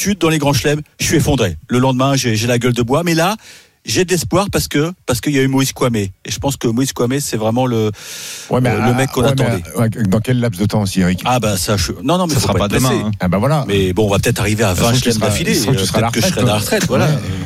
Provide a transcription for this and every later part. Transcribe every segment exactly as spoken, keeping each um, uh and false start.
d'habitude, dans les grands chelems, je suis effondré. Le lendemain, j'ai, j'ai la gueule de bois. Mais là, j'ai de l'espoir parce que parce qu'il y a eu Moïse Kouamé. Et je pense que Moïse Kouamé, c'est vraiment le, ouais, mais le, à, le mec qu'on ouais, attendait. Mais à, dans quel laps de temps aussi, Eric? Ah bah ça, je... non non, mais ça faut sera pas, pas être demain. hein. Ah bah voilà. Mais bon, on va peut-être arriver à vingt chelems d'affilée. Peut-être que je serai à la retraite. Voilà.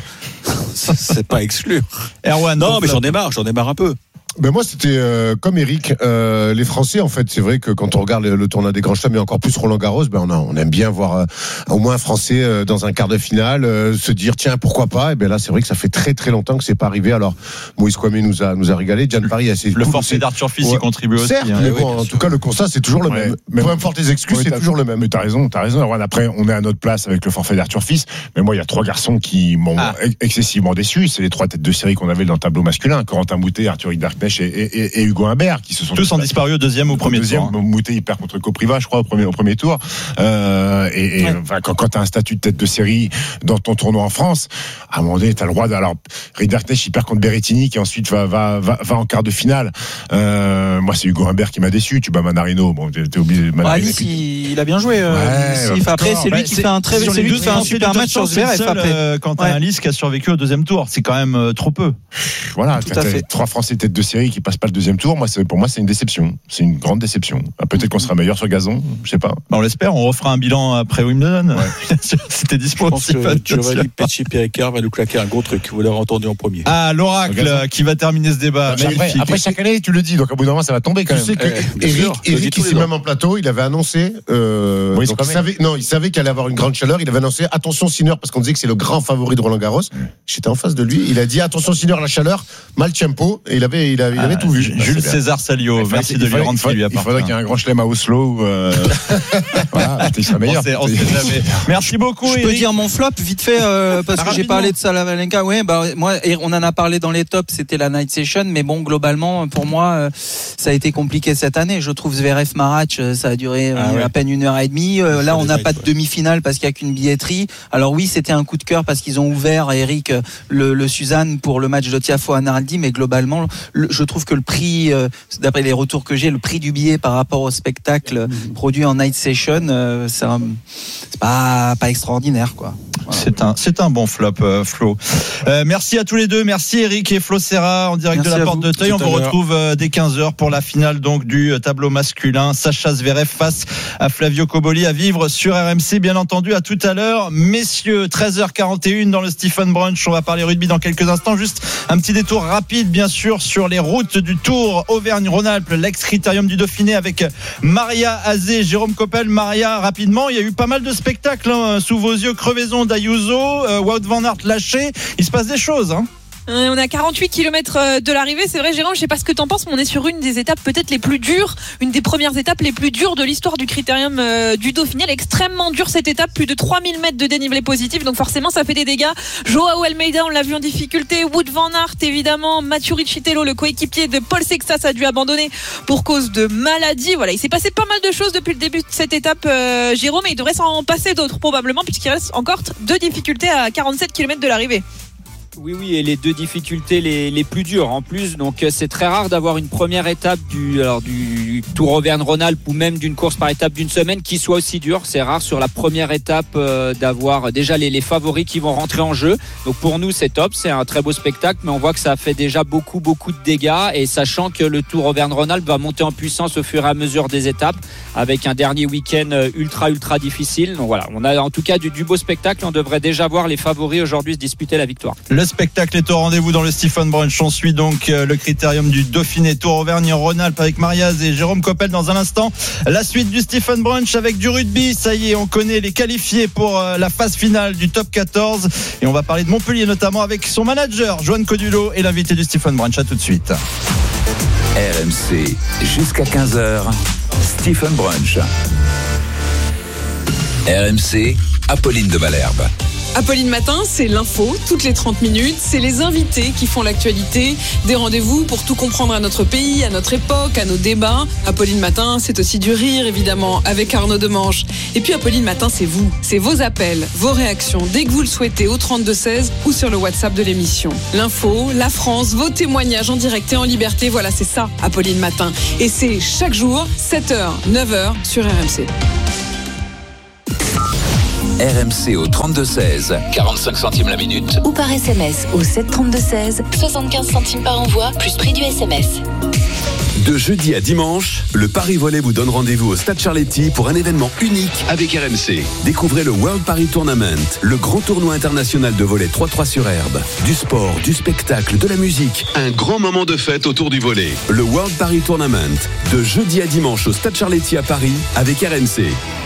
C'est pas exclu. Erwan, non, mais j'en ai marre, j'en ai marre un peu. Ben moi c'était euh, comme Eric, euh, les Français en fait c'est vrai que quand on regarde le, le tournoi des grands chelems et encore plus Roland Garros, ben on, a, on aime bien voir euh, au moins un Français euh, dans un quart de finale, euh, se dire tiens pourquoi pas. Et ben là c'est vrai que ça fait très très longtemps que c'est pas arrivé. Alors Moïse Kouamé nous a nous a régalé, Gian Paris a le forfait d'Arthur Fils ouais. y contribue aussi. Certes, hein. mais oui, bon, en tout cas le constat c'est toujours le ouais. même. Mais peu importe les excuses, ouais, c'est toujours le même. Mais t'as raison, t'as raison. Erwan, après on est à notre place avec le forfait d'Arthur Fils. Mais moi il y a trois garçons qui m'ont ah. excessivement déçu. C'est les trois têtes de série qu'on avait dans le tableau masculin, Corentin Moutet, Arthur Hinderknecht et, et, et, et Hugo Humbert qui se sont tous ont disparu au deuxième ou au premier deuxième, tour. Hein. Moutet il perd contre Kopriva, je crois, au premier au premier tour. Euh, et et ouais. enfin, quand, quand t'as un statut de tête de série dans ton tournoi en France, à un moment donné t'as le droit. Alors Hinderknecht il perd contre Berrettini qui ensuite va va va, va en quart de finale. Euh, moi c'est Hugo Humbert qui m'a déçu. Tu bats Manarino, bon t'es, t'es obligé. Manarino, Alice il, il a bien joué. Euh, ouais, bah, après c'est lui bah, qui c'est, fait un très c'est lui qui fait un super match sur Zverev. Euh, quand t'as ouais. un Alice qui a survécu au deuxième tour, c'est quand même euh, trop peu. Voilà, tout à fait. Trois Français tête de série qui passent pas le deuxième tour. Moi, c'est, pour moi, c'est une déception. C'est une grande déception. Peut-être qu'on sera meilleur sur gazon. Je sais pas. On l'espère. On refera un bilan après Wimbledon. Ouais. C'était dispo. Je pense que Giovanni Pesci-Péricard va nous claquer un gros truc. Vous l'avez entendu en premier. Ah, l'oracle qui va terminer ce débat. Mais après, après chaque année, tu le dis. Donc, à bout d'un moment, ça va tomber quand même. Tu sais que eh, Eric, Eric ici même en plateau, il avait annoncé. Euh, oui, donc il savait, non, il savait qu'il allait avoir une grande chaleur. Il avait annoncé attention Sinner parce qu'on disait que c'est le grand favori de Roland Garros. J'étais en face de lui. Il a dit attention Sinner, la chaleur, mal tempo. Et il avait, il avait, il avait ah, tout vu. Jules bah, César Salio, il merci de lui rendre ce qui lui appartient. Il faudrait qu'il y ait un grand chelem à Oslo. Euh... voilà, il serait meilleur. On sait, on sait jamais. Merci beaucoup. Je Eric. peux dire mon flop vite fait euh, parce ah, que j'ai parlé de Sabalenka. Ouais, bah moi, on en a parlé dans les tops. C'était la night session, mais bon, globalement, pour moi, euh, ça a été compliqué cette année. Je trouve Zverev Marac, ça a duré euh, ah, ouais. à peine une heure et demie. Euh, là, on n'a pas de demi-finale parce qu'il y a qu'une billetterie. Alors oui, c'était un coup de cœur parce qu'ils ont ouvert Eric le, le Suzanne pour le match de Tiafoe Arnaldi, mais globalement, le, je trouve que le prix, euh, d'après les retours que j'ai, le prix du billet par rapport au spectacle mmh. produit en night session, euh, c'est, un, c'est pas pas extraordinaire quoi. Voilà. C'est un c'est un bon flop, euh, Flo. Euh, merci à tous les deux, merci Eric et Flo Serra en direct merci de la Porte vous. de Teuil. On vous retrouve euh, dès quinze heures pour la finale donc du tableau masculin. Sacha Zverev face à Flavio Cobolli à vivre sur R M C, bien entendu. À tout à l'heure, messieurs. treize heures quarante et un dans le Stephen Brunch. On va parler rugby dans quelques instants. Juste un petit détour rapide, bien sûr, sur les routes du Tour Auvergne-Rhône-Alpes, l'ex-critérium du Dauphiné avec Maria Azé, Jérôme Coppel. Maria, rapidement, il y a eu pas mal de spectacles hein, sous vos yeux. Crevaison d'Ayuso, euh, Wout van Aert lâché. Il se passe des choses, hein. On a quarante-huit kilomètres de l'arrivée, c'est vrai Jérôme, je sais pas ce que t'en penses, mais on est sur une des étapes peut-être les plus dures, une des premières étapes les plus dures de l'histoire du critérium euh, du Dauphiné. Elle est extrêmement dure cette étape, plus de trois mille mètres de dénivelé positif, donc forcément ça fait des dégâts. Joao Almeida, on l'a vu en difficulté, Wout van Aert évidemment, Mathieu Riccitello, le coéquipier de Paul Sexas, a dû abandonner pour cause de maladie. Voilà, il s'est passé pas mal de choses depuis le début de cette étape, euh, Jérôme, et il devrait s'en passer d'autres probablement, puisqu'il reste encore deux difficultés à quarante-sept kilomètres de l'arrivée. Oui, oui, et les deux difficultés les, les plus dures en plus. Donc, c'est très rare d'avoir une première étape du, alors, du Tour Auvergne-Rhône-Alpes ou même d'une course par étape d'une semaine qui soit aussi dure. C'est rare sur la première étape euh, d'avoir déjà les, les favoris qui vont rentrer en jeu. Donc, pour nous, c'est top. C'est un très beau spectacle, mais on voit que ça fait déjà beaucoup, beaucoup de dégâts. Et sachant que le Tour Auvergne-Rhône-Alpes va monter en puissance au fur et à mesure des étapes avec un dernier week-end ultra, ultra difficile. Donc, voilà, on a en tout cas du, du beau spectacle. On devrait déjà voir les favoris aujourd'hui se disputer la victoire. Le spectacle est au rendez-vous dans le Stephen Brunch. On suit donc le critérium du Dauphiné Tour Auvergne-Rhône-Alpes avec Mariaz et Jérôme Coppel dans un instant. La suite du Stephen Brunch avec du rugby. Ça y est, on connaît les qualifiés pour la phase finale du top quatorze. Et on va parler de Montpellier notamment avec son manager, Joanne Codulo, et l'invité du Stephen Brunch. À tout de suite. R M C, jusqu'à quinze heures, Stephen Brunch. R M C, Apolline de Malherbe. Apolline Matin, c'est l'info, toutes les trente minutes, c'est les invités qui font l'actualité, des rendez-vous pour tout comprendre à notre pays, à notre époque, à nos débats. Apolline Matin, c'est aussi du rire, évidemment, avec Arnaud Demange. Et puis Apolline Matin, c'est vous, c'est vos appels, vos réactions, dès que vous le souhaitez, au trente-deux seize ou sur le WhatsApp de l'émission. L'info, la France, vos témoignages en direct et en liberté, voilà, c'est ça, Apolline Matin. Et c'est chaque jour, sept heures, neuf heures, sur R M C. R M C au trente-deux seize, quarante-cinq centimes la minute. Ou par S M S au sept trente-deux seize, soixante-quinze centimes par envoi, plus prix du S M S. De jeudi à dimanche, le Paris Volley vous donne rendez-vous au Stade Charletti pour un événement unique avec R M C. Découvrez le World Paris Tournament, le grand tournoi international de volley trois trois sur herbe. Du sport, du spectacle, de la musique, un grand moment de fête autour du volley. Le World Paris Tournament, de jeudi à dimanche au Stade Charletti à Paris avec R M C.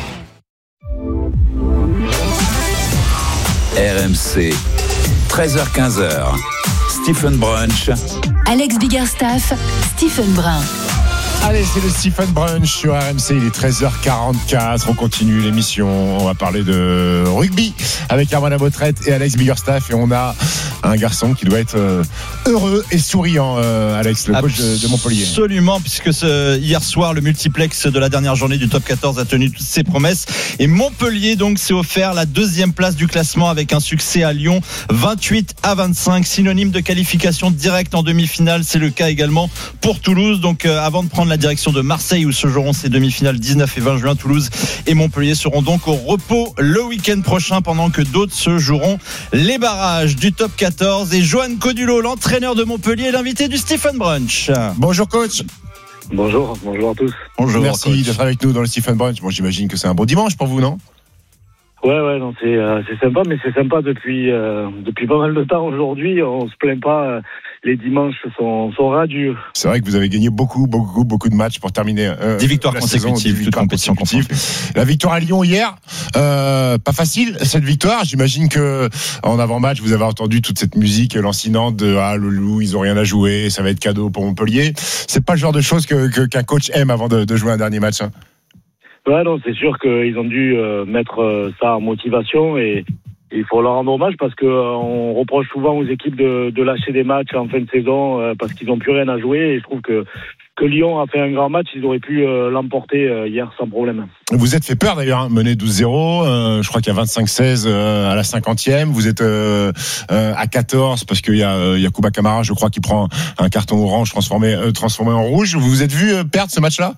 R M C, treize heures quinze. Stephen Brunch. Alex Biggerstaff, Stephen Brun. Allez, c'est le Stephen Brunch sur R M C, il est treize heures quarante-quatre, on continue l'émission, on va parler de rugby avec Armand Lamotrette et Alex Biggerstaff, et on a un garçon qui doit être heureux et souriant, Alex, le coach de, de Montpellier. Absolument, puisque ce, hier soir, le multiplex de la dernière journée du top quatorze a tenu toutes ses promesses, et Montpellier donc s'est offert la deuxième place du classement avec un succès à Lyon, vingt-huit à vingt-cinq, synonyme de qualification directe en demi-finale. C'est le cas également pour Toulouse. Donc euh, avant de prendre la direction de Marseille où se joueront ces demi-finales dix-neuf et vingt juin, Toulouse et Montpellier seront donc au repos le week-end prochain, pendant que d'autres se joueront les barrages du top quatorze. Et Johan Codulot, l'entraîneur de Montpellier, l'invité du Stephen Brunch. Bonjour coach. Bonjour, bonjour à tous. Bonjour, merci coach. D'être avec nous dans le Stephen Brunch. Bon, j'imagine que c'est un bon dimanche pour vous, non? Ouais, ouais, non, c'est euh, c'est sympa, mais c'est sympa depuis euh, depuis pas mal de temps aujourd'hui. On se plaint pas. Euh, les dimanches sont sont radieux. C'est vrai que vous avez gagné beaucoup, beaucoup, beaucoup de matchs pour terminer. Euh, des victoires consécutives, toute compétition consécutive. La victoire à Lyon hier, euh, pas facile cette victoire. J'imagine que en avant-match, vous avez entendu toute cette musique lancinante de ah le loup, ils ont rien à jouer, ça va être cadeau pour Montpellier. C'est pas le genre de choses que, que qu'un coach aime avant de, de jouer un dernier match. Hein. Ouais, non, c'est sûr qu'ils ont dû euh, mettre euh, ça en motivation, et il faut leur rendre hommage parce que euh, on reproche souvent aux équipes de, de lâcher des matchs en fin de saison euh, parce qu'ils n'ont plus rien à jouer, et je trouve que que Lyon a fait un grand match, ils auraient pu euh, l'emporter euh, hier sans problème. Vous êtes fait peur d'ailleurs, hein, mené douze zéro, euh, je crois qu'il y a vingt-cinq seize euh, à la cinquantième, vous êtes euh, euh, à quatorze parce qu'il y a euh, Yacouba Camara, je crois, qui prend un carton orange transformé, euh, transformé en rouge. Vous vous êtes vu euh, perdre ce match-là?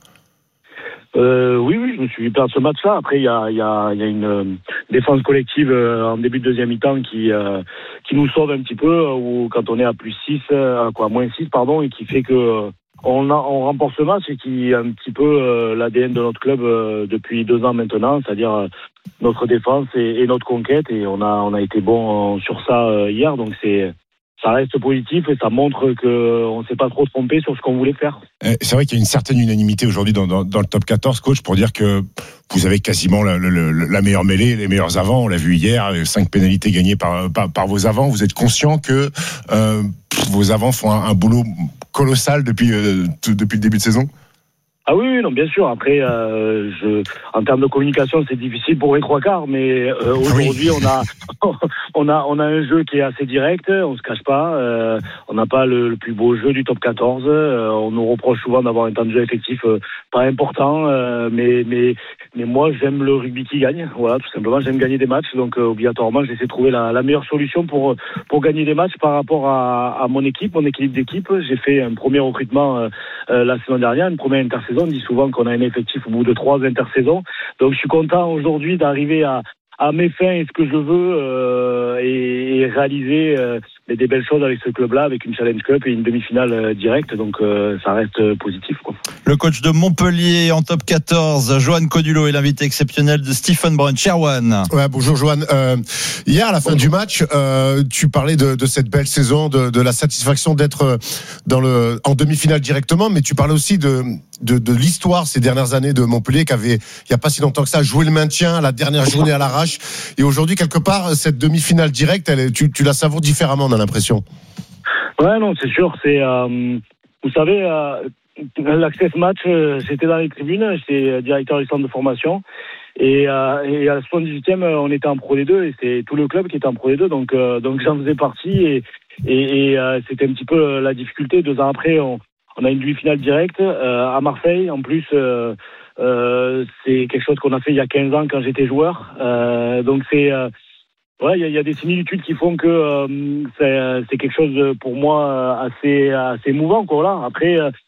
Euh, oui, oui, je me suis vu perdre ce match-là. Après, il y a, il y a, il y a une euh, défense collective euh, en début de deuxième mi-temps qui, euh, qui nous sauve un petit peu, euh, ou quand on est à plus six, euh, quoi, moins six, pardon, et qui fait que euh, on, a, on remporte ce match, et qui est un petit peu euh, l'A D N de notre club euh, depuis deux ans maintenant, c'est-à-dire euh, notre défense et, et notre conquête, et on a, on a été bon euh, sur ça euh, hier, donc c'est. Ça reste positif et ça montre qu'on ne s'est pas trop trompé sur ce qu'on voulait faire. C'est vrai qu'il y a une certaine unanimité aujourd'hui dans, dans, dans le top quatorze, coach, pour dire que vous avez quasiment la, la, la meilleure mêlée, les meilleurs avants. On l'a vu hier, cinq pénalités gagnées par, par, par vos avants. Vous êtes conscient que euh, vos avants font un, un boulot colossal depuis, euh, tout, depuis le début de saison? Ah oui, non, bien sûr. Après, euh, je, en termes de communication, c'est difficile pour les trois quarts, mais euh, aujourd'hui, oui. on a, on a, on a un jeu qui est assez direct. On se cache pas. Euh, on n'a pas le, le plus beau jeu du top quatorze. Euh, on nous reproche souvent d'avoir un temps de jeu effectif euh, pas important, euh, mais, mais, mais moi, j'aime le rugby qui gagne. Voilà, tout simplement, j'aime gagner des matchs. Donc, euh, obligatoirement, j'essaie de trouver la, la meilleure solution pour, pour gagner des matchs par rapport à, à mon équipe, mon équilibre d'équipe. J'ai fait un premier recrutement euh, euh, la semaine dernière, une première intersaison. On dit souvent qu'on a un effectif au bout de trois intersaisons. Donc je suis content aujourd'hui d'arriver à, à mes fins et ce que je veux euh, et, et réaliser euh, des belles choses avec ce club-là, avec une Challenge Cup et une demi-finale euh, directe. Donc euh, ça reste euh, positif, quoi. Le coach de Montpellier en top quatorze, Johan Codulot, est l'invité exceptionnel de Stephen Brun. Erwan. Ouais, bonjour Johan. Euh, hier, à la fin bonjour. du match, euh, tu parlais de, de cette belle saison, de, de la satisfaction d'être dans le, en demi-finale directement, mais tu parlais aussi de, de, de l'histoire ces dernières années de Montpellier, qui avait, il n'y a pas si longtemps que ça, joué le maintien, la dernière journée à l'arrache. Et aujourd'hui, quelque part, cette demi-finale directe, elle, tu, tu la savoures différemment, on a l'impression. Ouais, non, c'est sûr. C'est, euh, vous savez, euh, l'Access Match, euh, j'étais dans les tribunes, j'étais directeur du centre de formation. Et, euh, et à la soixante-dix-huitième, on était en Pro D deux, et c'est tout le club qui était en Pro D deux, donc, euh, donc j'en faisais partie. Et, et, et euh, c'était un petit peu la difficulté. Deux ans après, on, on a une demi-finale directe euh, à Marseille. En plus, euh, euh, c'est quelque chose qu'on a fait il y a quinze ans quand j'étais joueur. Euh, donc c'est... Euh, Ouais, il y, y a des similitudes qui font que euh, c'est, c'est quelque chose pour moi assez assez émouvant, quoi. Là. Après, euh,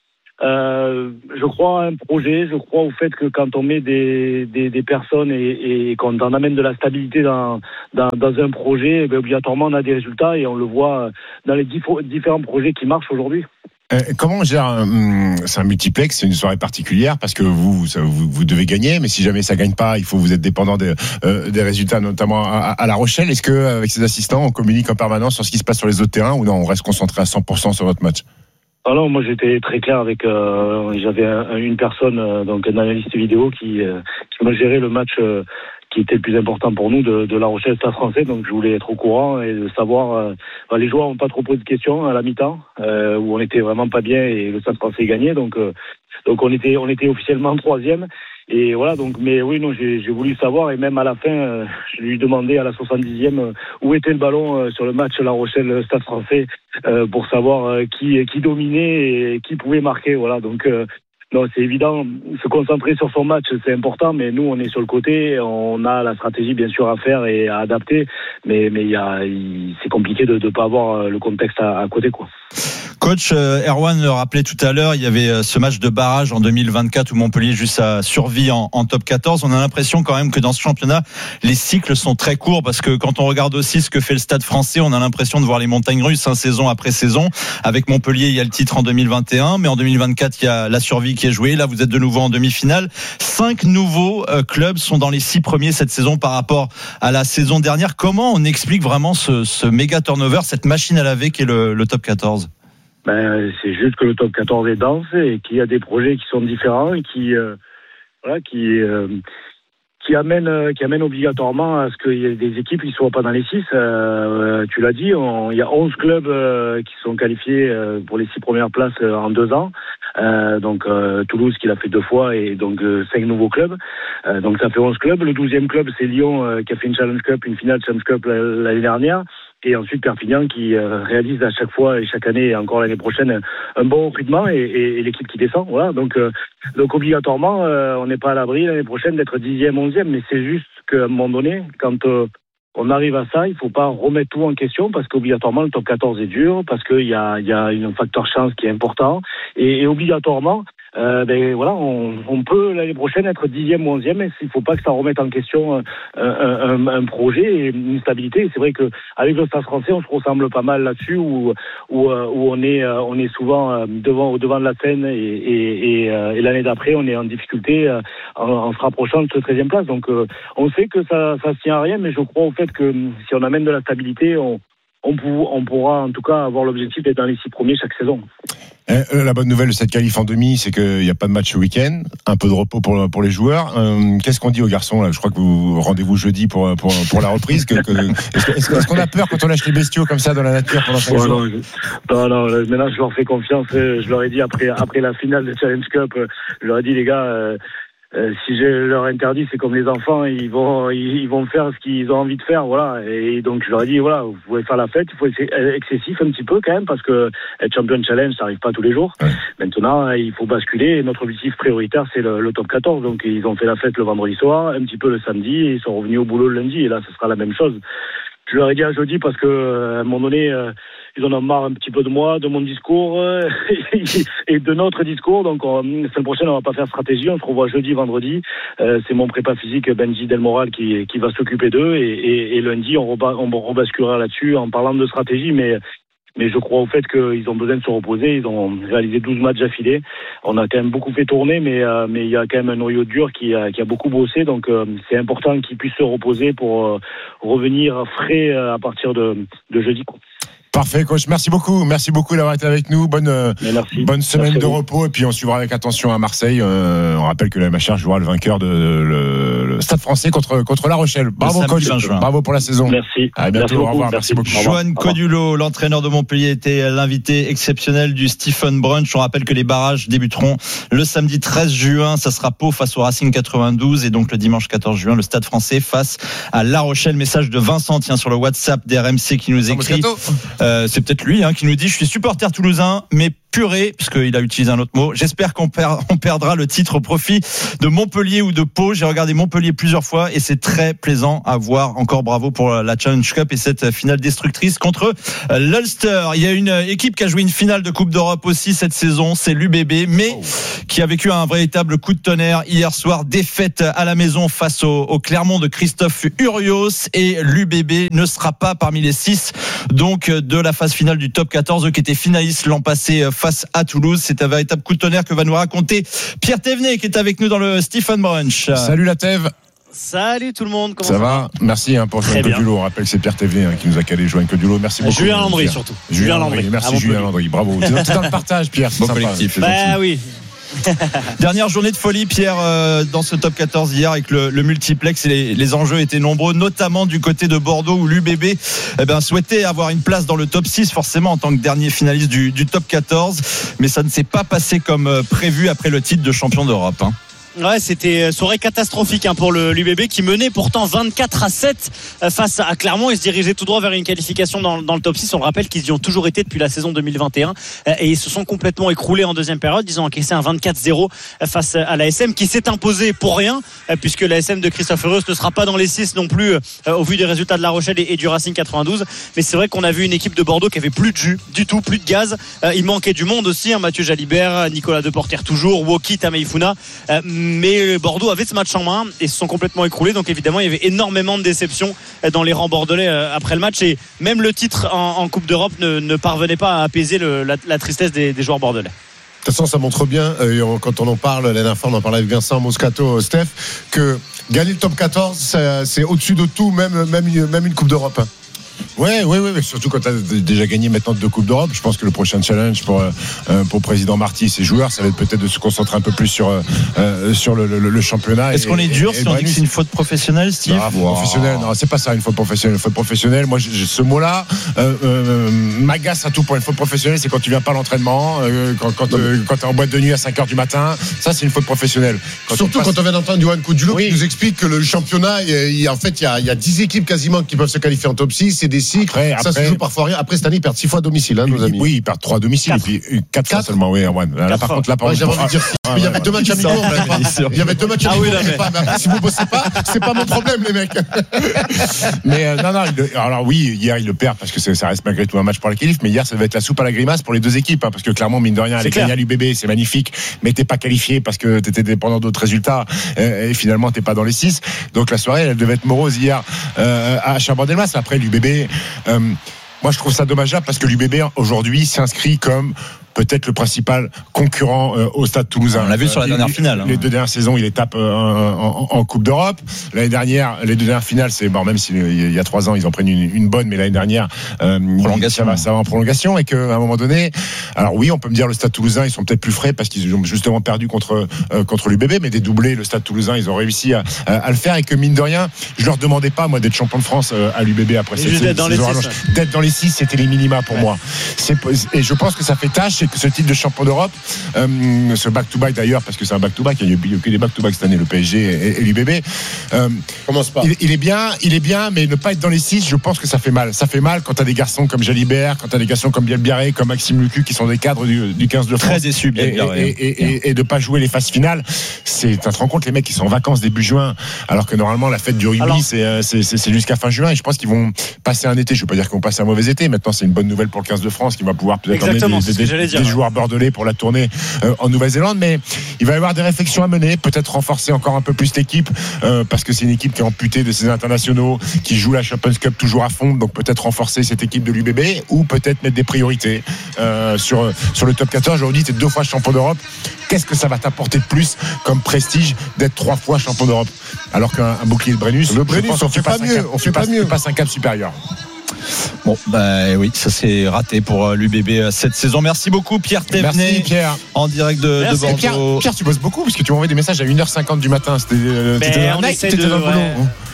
Euh, je crois à un projet, je crois au fait que quand on met des, des, des personnes et, et qu'on en amène de la stabilité dans, dans, dans un projet, eh obligatoirement on a des résultats et on le voit dans les dif- différents projets qui marchent aujourd'hui. Euh, comment on gère un, c'est un multiplex, c'est une soirée particulière parce que vous, ça, vous, vous devez gagner, mais si jamais ça gagne pas, il faut vous êtes dépendant des, euh, des résultats, notamment à, à La Rochelle. Est-ce que avec ses assistants, on communique en permanence sur ce qui se passe sur les autres terrains ou non, on reste concentré à cent pour cent sur votre match? Ah non, moi j'étais très clair avec. Euh, j'avais un, une personne, euh, donc un analyste vidéo qui euh, qui m'a géré le match. Euh, qui était le plus important pour nous de, de La Rochelle Stade Français, donc je voulais être au courant et de savoir. Euh, bah, les joueurs n'ont pas trop posé de questions à la mi-temps, euh, où on était vraiment pas bien et le Stade Français gagnait, donc euh, donc on était on était officiellement troisième. Et voilà, donc, mais oui, non, j'ai, j'ai voulu savoir, et même à la fin, euh, je lui demandais à la soixante-dixième euh, où était le ballon euh, sur le match La Rochelle-Stade Français, euh, pour savoir euh, qui, qui dominait et qui pouvait marquer, voilà, donc, euh, non, c'est évident, se concentrer sur son match, c'est important, mais nous, on est sur le côté, on a la stratégie, bien sûr, à faire et à adapter, mais, mais il y a, il, c'est compliqué de ne pas avoir le contexte à, à côté, quoi. Coach, euh, Erwan le rappelait tout à l'heure, il y avait euh, ce match de barrage en deux mille vingt-quatre où Montpellier juste a survécu en, en top quatorze. On a l'impression quand même que dans ce championnat, les cycles sont très courts parce que quand on regarde aussi ce que fait le Stade Français, on a l'impression de voir les montagnes russes, hein, saison après saison. Avec Montpellier, il y a le titre en deux mille vingt et un, mais en deux mille vingt-quatre, il y a la survie qui est jouée. Là, vous êtes de nouveau en demi-finale. Cinq nouveaux euh, clubs sont dans les six premiers cette saison par rapport à la saison dernière. Comment on explique vraiment ce, ce méga turnover, cette machine à laver qui est le, le top quatorze? Ben, c'est juste que le top quatorze est dense et qu'il y a des projets qui sont différents et qui, euh, voilà, qui, euh, qui amènent, euh, qui amènent obligatoirement à ce qu'il y ait des équipes qui ne soient pas dans les six. Euh, tu l'as dit, on, il y a onze clubs euh, qui sont qualifiés euh, pour les six premières places euh, en deux ans. Euh, donc euh, Toulouse qui l'a fait deux fois et donc euh, cinq nouveaux clubs. Euh, donc ça fait onze clubs. Le douzième club, c'est Lyon euh, qui a fait une Challenge Cup, une finale Challenge Cup l'année dernière. Et ensuite Perpignan qui euh, réalise à chaque fois et chaque année et encore l'année prochaine un bon recrutement et, et, et l'équipe qui descend. Voilà. Donc, euh, donc obligatoirement, euh, on n'est pas à l'abri l'année prochaine d'être dixième, onzième. Mais c'est juste qu'à un moment donné, quand euh, on arrive à ça, il ne faut pas remettre tout en question parce qu'obligatoirement le top quatorze est dur, parce qu'il y a, il y a un facteur chance qui est important et, et obligatoirement. Euh, ben voilà, on, on peut l'année prochaine être dixième ou onzième, mais il ne faut pas que ça remette en question un, un, un projet et une stabilité. Et c'est vrai que avec le Stade Français, on se ressemble pas mal là-dessus, où, où, où on est, on est souvent devant, au devant de la scène et, et, et, et l'année d'après, on est en difficulté en, en se rapprochant de cette treizième place. Donc, on sait que ça, ça se tient à rien, mais je crois au fait que si on amène de la stabilité, on On, pour, on pourra en tout cas avoir l'objectif d'être dans les six premiers chaque saison. Euh, la bonne nouvelle de cette qualif en demi, c'est qu'il n'y a pas de match ce week-end, un peu de repos pour, pour les joueurs. Euh, qu'est-ce qu'on dit aux garçons là? Je crois que vous rendez-vous jeudi pour, pour, pour la reprise. que, que, est-ce, est-ce, est-ce qu'on a peur quand on lâche les bestiaux comme ça dans la nature pendant cinq ouais, jours? Non, non, non, maintenant je leur fais confiance. Je leur ai dit après, après la finale de Challenge Cup, je leur ai dit les gars. Euh, Euh, si je leur interdis, c'est comme les enfants, ils vont, ils vont faire ce qu'ils ont envie de faire, voilà. Et donc je leur ai dit, voilà, vous pouvez faire la fête, il faut être excessif un petit peu quand même, parce que être champion de challenge, ça arrive pas tous les jours. Ouais. Maintenant, il faut basculer. Et notre objectif prioritaire, c'est le, le top quatorze. Donc ils ont fait la fête le vendredi soir, un petit peu le samedi, et ils sont revenus au boulot le lundi. Et là, ce sera la même chose. Je leur ai dit un jeudi parce que à un moment donné, euh, ils en ont marre un petit peu de moi, de mon discours euh, et de notre discours. Donc, on, la semaine prochaine, on va pas faire stratégie. On se revoit jeudi, vendredi. Euh, c'est mon prépa physique Benji Delmoral qui, qui va s'occuper d'eux. Et, et, et lundi, on, reba, on rebasculera là-dessus en parlant de stratégie. Mais Mais je crois au fait qu'ils ont besoin de se reposer. Ils ont réalisé douze matchs affilés. On a quand même beaucoup fait tourner, mais euh, mais il y a quand même un noyau dur qui a, qui a beaucoup bossé. Donc euh, c'est important qu'ils puissent se reposer pour euh, revenir frais à partir de, de jeudi. Parfait, coach. Merci beaucoup. Merci beaucoup d'avoir été avec nous. Bonne, bonne semaine de repos. Et puis, on suivra avec attention à Marseille. Euh, on rappelle que la M H R jouera le vainqueur de le, le Stade Français contre, contre La Rochelle. Bravo, coach. Bravo pour la saison. Merci. À bientôt. Merci au revoir. Merci, merci beaucoup. Johan Codulo, l'entraîneur de Montpellier, était l'invité exceptionnel du Stephen Brunch. On rappelle que les barrages débuteront le samedi treize juin. Ça sera Pau face au Racing quatre-vingt-douze. Et donc, le dimanche quatorze juin, le Stade Français face à La Rochelle. Message de Vincent, tiens, sur le WhatsApp d'R M C qui nous écrit. Euh, c'est peut-être lui hein, qui nous dit: je suis supporter toulousain, mais purée, puisqu'il a utilisé un autre mot. J'espère qu'on perd, on perdra le titre au profit de Montpellier ou de Pau. J'ai regardé Montpellier plusieurs fois et c'est très plaisant à voir. Encore bravo pour la Challenge Cup et cette finale destructrice contre l'Ulster. Il y a une équipe qui a joué une finale de Coupe d'Europe aussi cette saison, c'est l'U B B, mais qui a vécu un véritable coup de tonnerre hier soir. Défaite à la maison face au, au Clermont de Christophe Urios, et l'U B B ne sera pas parmi les six donc de la phase finale du top quatorze, eux qui étaient finalistes l'an passé face à Toulouse. C'est un véritable coup de tonnerre que va nous raconter Pierre Thévenet qui est avec nous dans le Stephen Brunch. Salut la Thève. Salut tout le monde, comment ça, ça va, va Merci hein, pour Joanne Codulo. On rappelle que c'est Pierre Thévenet hein, qui nous a calé Joanne Codulo. Merci beaucoup. Julien Landry surtout. Julien Landry. Merci Julien Landry. Bravo. Tu es dans le partage, Pierre. Bon collectif. Bah oui. Dernière journée de folie, Pierre, euh, dans ce top quatorze hier avec le, le multiplex et les, les enjeux étaient nombreux, notamment du côté de Bordeaux où l'U B B eh ben, souhaitait avoir une place dans le top six forcément en tant que dernier finaliste du, du top quatorze, mais ça ne s'est pas passé comme prévu après le titre de champion d'Europe. Hein. Ouais, c'était soirée catastrophique hein, pour le l'U B B qui menait pourtant vingt-quatre à sept face à Clermont et se dirigeait tout droit vers une qualification dans, dans le top six. On le rappelle qu'ils y ont toujours été depuis la saison deux mille vingt et un et ils se sont complètement écroulés en deuxième période. Ils ont encaissé un vingt-quatre zéro face à l'A S M qui s'est imposé pour rien puisque l'A S M de Christophe Urios ne sera pas dans les six non plus au vu des résultats de La Rochelle et, et du Racing quatre-vingt-douze. Mais c'est vrai qu'on a vu une équipe de Bordeaux qui avait plus de jus du tout, plus de gaz. Il manquait du monde aussi, hein, Mathieu Jalibert, Nicolas Deporter toujours, Woki Tameifuna. Mais Bordeaux avait ce match en main et se sont complètement écroulés, donc évidemment il y avait énormément de déceptions dans les rangs bordelais après le match et même le titre en, en Coupe d'Europe ne, ne parvenait pas à apaiser le, la, la tristesse des, des joueurs bordelais. De toute façon, ça montre bien, euh, quand on en parle, la dernière fois on en parlait avec Vincent Moscato, Steph, que gagner le top quatorze c'est, c'est au-dessus de tout, même, même, même une Coupe d'Europe. Ouais, ouais, ouais, mais surtout quand tu as déjà gagné maintenant deux Coupes d'Europe. Je pense que le prochain challenge pour euh, pour président Marty et ses joueurs, ça va être peut-être de se concentrer un peu plus sur euh, sur le, le, le championnat. Est-ce et, qu'on est dur et, si on dit que c'est une faute professionnelle, Steve? Ah, wow. Professionnelle, non, c'est pas ça, une faute professionnelle. Une faute professionnelle, moi, j'ai, ce mot-là euh, euh, m'agace à tout point. Une faute professionnelle, c'est quand tu viens pas à l'entraînement, euh, quand quand, euh, quand t'es en boîte de nuit à cinq heures du matin. Ça, c'est une faute professionnelle. Quand surtout passe... quand on vient d'entendre Johan Coudulot oui. qui nous explique que le championnat, il y a, en fait, il y a il y a dix équipes quasiment qui peuvent se qualifier en top six. C'est des cycles. Après, ça après, se joue parfois rien. Après cette année, ils perdent six fois à domicile, hein, nos amis. Oui, ils perdent trois à domicile quatre. Et puis quatre fois seulement. Oui, ouais. Là, par contre, là, par ouais, j'avais envie de dire six. Ah, il y avait deux matchs amicaux. Il y avait deux matchs amicaux. Mais après, si vous bossez pas, c'est pas mon problème, les mecs. Mais euh, non, non. Il, alors oui, hier ils le perdent parce que ça reste malgré tout un match pour la qualif. Mais hier, ça va être la soupe à la grimace pour les deux équipes, hein, parce que clairement, mine de rien, les gagnants à l'U B B, c'est magnifique, mais t'es pas qualifié parce que t'étais dépendant d'autres résultats euh, et finalement t'es pas dans les six. Donc la soirée, elle devait être morose hier euh, à Chabandelmas. Après l'U B B. Euh, Moi, je trouve ça dommageable parce que l'U B B aujourd'hui s'inscrit comme peut-être le principal concurrent euh, au Stade Toulousain. On l'a vu sur la dernière finale. Les, les deux dernières saisons, il étape euh, en, en, en Coupe d'Europe. L'année dernière, les deux dernières finales, c'est bon, même s'il y a trois ans, ils en prennent une, une bonne, mais l'année dernière, euh, prolongation. Ça va, ça va en prolongation et qu'à un moment donné, alors oui, on peut me dire le Stade Toulousain, ils sont peut-être plus frais parce qu'ils ont justement perdu contre euh, contre l'U B B, mais des doublés, le Stade Toulousain, ils ont réussi à, à, à le faire et que mine de rien, je leur demandais pas moi d'être champion de France euh, à l'U B B après cette saison. D'être dans les six. D'être dans les six, c'était les minima pour ouais. moi. C'est, et je pense que ça fait tâche. Que ce titre de champion d'Europe, euh, ce back-to-back d'ailleurs, parce que c'est un back-to-back, il n'y a eu que des back-to-back cette année, le P S G et, et l'U B B. Euh, Commence pas. Il, il est bien, il est bien, mais ne pas être dans les six, je pense que ça fait mal. Ça fait mal quand t'as des garçons comme Jalibert, quand t'as des garçons comme Bielbiaré, comme Maxime Lucu, qui sont des cadres du, du quinze de France. Très déçu, Bielbiaré. Et, et, et, et, et de pas jouer les phases finales. C'est, tu te rends compte, les mecs, qui sont en vacances début juin, alors que normalement, la fête du rugby, alors, c'est, c'est, c'est, c'est jusqu'à fin juin, et je pense qu'ils vont passer un été. Je veux pas dire qu'ils vont passer un mauvais été. Maintenant, c'est une bonne nouvelle pour le quinze de France, qui va pouvoir peut-être exactement, emmener des, des, des, dire, des ouais. joueurs bordelais pour la tournée euh, en Nouvelle-Zélande, mais il va y avoir des réflexions à mener, peut-être renforcer encore un peu plus l'équipe, euh, parce que c'est une équipe qui est amputée de ses internationaux, qui joue la Champions Cup toujours à fond, donc peut-être renforcer cette équipe de l'U B B, ou peut-être mettre des priorités euh, sur, sur le top quatorze. Aujourd'hui, t'es deux fois champion d'Europe. Qu'est-ce que ça va t'apporter de plus comme prestige d'être trois fois champion d'Europe, alors qu'un un bouclier de Brennus, le Brennus, on fait pas mieux, on fait pas mieux, tu passes un cap supérieur. Bon, bah oui, ça s'est raté pour l'U B B cette saison. Merci beaucoup, Pierre Thévenet. Merci, Pierre. En direct de, de Bordeaux. Pierre, Pierre, tu bosses beaucoup parce que tu m'envoies des messages à une heure cinquante du matin. C'était, ben, t'étais on essaie de, dans le boulot. ouais.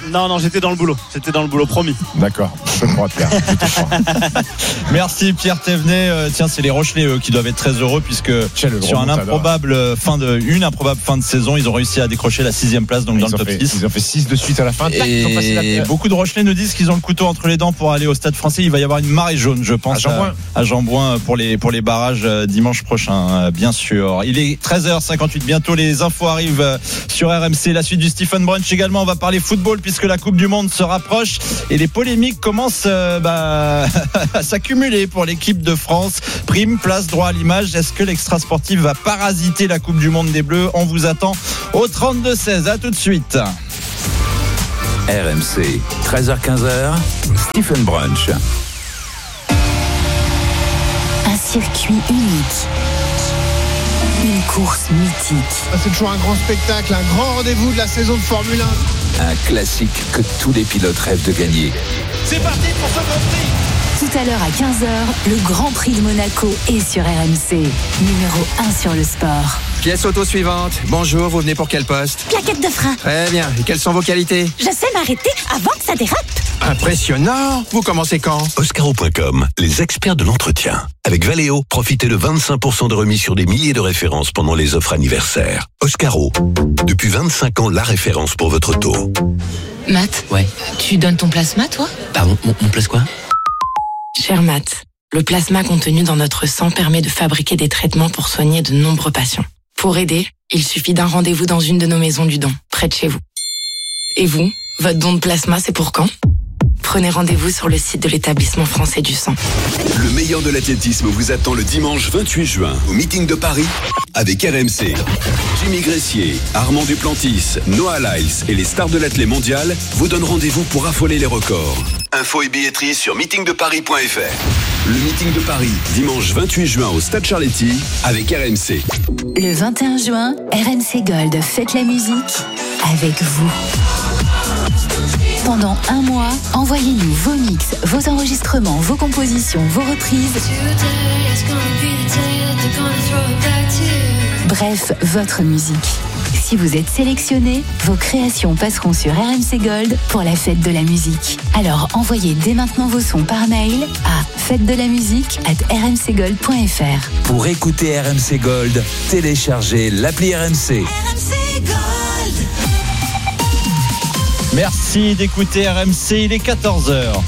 Non, non, j'étais dans le boulot. J'étais dans le boulot, promis. D'accord. Je te crois, Pierre. Je te crois. Merci Pierre Thévenet. Euh, tiens, c'est les Rochelais eux, qui doivent être très heureux puisque sur un improbable fin de, une improbable fin de saison, ils ont réussi à décrocher la sixième place donc ils dans le top fait, six. Ils ont fait six de suite à la fin. Et Tac, ils ont la... beaucoup de Rochelais nous disent qu'ils ont le couteau entre les dents pour aller au Stade Français. Il va y avoir une marée jaune, je pense, à Jean-Bouin, à, à Jean-Bouin pour les pour les barrages dimanche prochain, bien sûr. Il est treize heures cinquante-huit. Bientôt les infos arrivent sur R M C. La suite du Stephen Brunch également. On va parler football puisque la Coupe du Monde se rapproche et les polémiques commencent euh, bah, à s'accumuler pour l'équipe de France. Prime, place, droit à l'image. Est-ce que l'extra sportif va parasiter la Coupe du Monde des Bleus? On vous attend au trente-deux seize. À tout de suite. R M C, treize heures quinze, Stephen Brunch. Un circuit unique. Une course mythique. C'est toujours un grand spectacle, un grand rendez-vous de la saison de Formule un. Un classique que tous les pilotes rêvent de gagner. C'est parti pour ce Grand Prix. Tout à l'heure à quinze heures, le Grand Prix de Monaco est sur R M C. Numéro un sur le sport. Pièce auto suivante. Bonjour, vous venez pour quel poste? Plaquette de frein. Très bien. Et quelles sont vos qualités? Je sais m'arrêter avant que ça dérape. Impressionnant. Vous commencez quand? Oscaro point com, les experts de l'entretien. Avec Valeo, profitez de vingt-cinq pour cent de remise sur des milliers de références pendant les offres anniversaires. Oscaro, depuis vingt-cinq ans, la référence pour votre auto. Matt, ouais. Tu donnes ton plasma, toi? Pardon, mon, mon place quoi? Cher Matt, le plasma contenu dans notre sang permet de fabriquer des traitements pour soigner de nombreux patients. Pour aider, il suffit d'un rendez-vous dans une de nos maisons du don, près de chez vous. Et vous, votre don de plasma, c'est pour quand? Prenez rendez-vous sur le site de l'établissement français du sang. Le meilleur de l'athlétisme vous attend le dimanche vingt-huit juin au meeting de Paris avec R M C. Jimmy Gressier, Armand Duplantis, Noah Lyles et les stars de l'athlé mondial vous donnent rendez-vous pour affoler les records. Infos et billetterie sur meeting de paris point f r. Le meeting de Paris, dimanche vingt-huit juin au Stade Charletti avec R M C. Le vingt et un juin, R M C Gold fête la musique avec vous. Pendant un mois, envoyez-nous vos mix, vos enregistrements, vos compositions, vos reprises. Bref, votre musique. Si vous êtes sélectionné, vos créations passeront sur R M C Gold pour la fête de la musique. Alors envoyez dès maintenant vos sons par mail à fête de la musique arobase r m c gold point f r. Pour écouter R M C Gold, téléchargez l'appli R M C. R M C Gold. Merci d'écouter R M C, il est quatorze heures.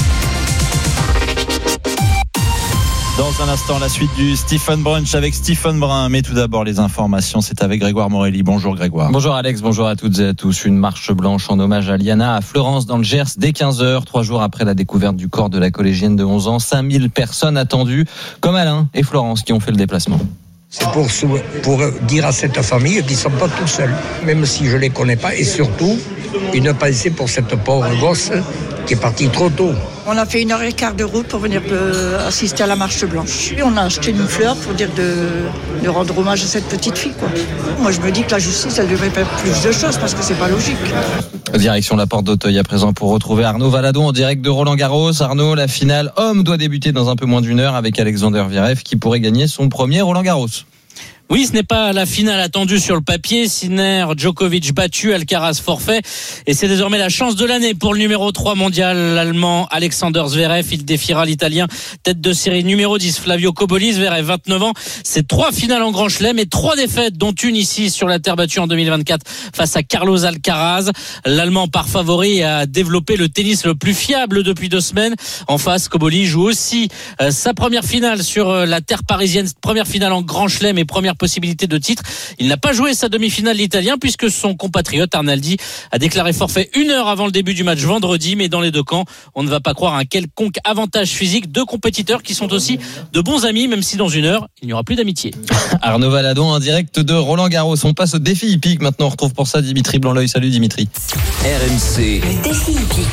Dans un instant, la suite du Stephen Brunch avec Stephen Brun. Mais tout d'abord, les informations, c'est avec Grégoire Morelli. Bonjour Grégoire. Bonjour Alex, bonjour à toutes et à tous. Une marche blanche en hommage à Liana à Florence dans le Gers dès quinze heures, trois jours après la découverte du corps de la collégienne de onze ans. cinq mille personnes attendues, comme Alain et Florence qui ont fait le déplacement. C'est pour, pour dire à cette famille qu'ils ne sont pas tout seuls, même si je ne les connais pas, et surtout, une pensée pour cette pauvre gosse qui est partie trop tôt. On a fait une heure et quart de route pour venir euh, assister à la marche blanche. Et on a acheté une fleur pour dire de, de rendre hommage à cette petite fille, quoi. Moi, je me dis que la justice, elle devrait faire plus de choses parce que c'est pas logique. Direction la porte d'Auteuil à présent pour retrouver Arnaud Valadon en direct de Roland-Garros. Arnaud, la finale homme doit débuter dans un peu moins d'une heure avec Alexander Zverev qui pourrait gagner son premier Roland-Garros. Oui, ce n'est pas la finale attendue sur le papier. Sinner, Djokovic battu, Alcaraz forfait. Et c'est désormais la chance de l'année pour le numéro trois mondial, l'Allemand Alexander Zverev. Il défiera l'Italien tête de série numéro dix, Flavio Cobolli. Zverev, vingt-neuf ans. C'est trois finales en Grand Chelem et trois défaites, dont une ici sur la terre battue en deux mille vingt-quatre face à Carlos Alcaraz. L'Allemand par favori a développé le tennis le plus fiable depuis deux semaines. En face, Cobolli joue aussi euh, sa première finale sur euh, la terre parisienne. Première finale en Grand Chelem et première possibilité de titre. Il n'a pas joué sa demi-finale l'Italien puisque son compatriote Arnaldi a déclaré forfait une heure avant le début du match vendredi, mais dans les deux camps, on ne va pas croire un quelconque avantage physique. Deux compétiteurs qui sont aussi de bons amis, même si dans une heure, il n'y aura plus d'amitié. Arnaud Valadon en direct de Roland-Garros. On passe au défi hippique. Maintenant, on retrouve pour ça Dimitri Blanc-L'œil. Salut Dimitri. R M C. Le défi hippique.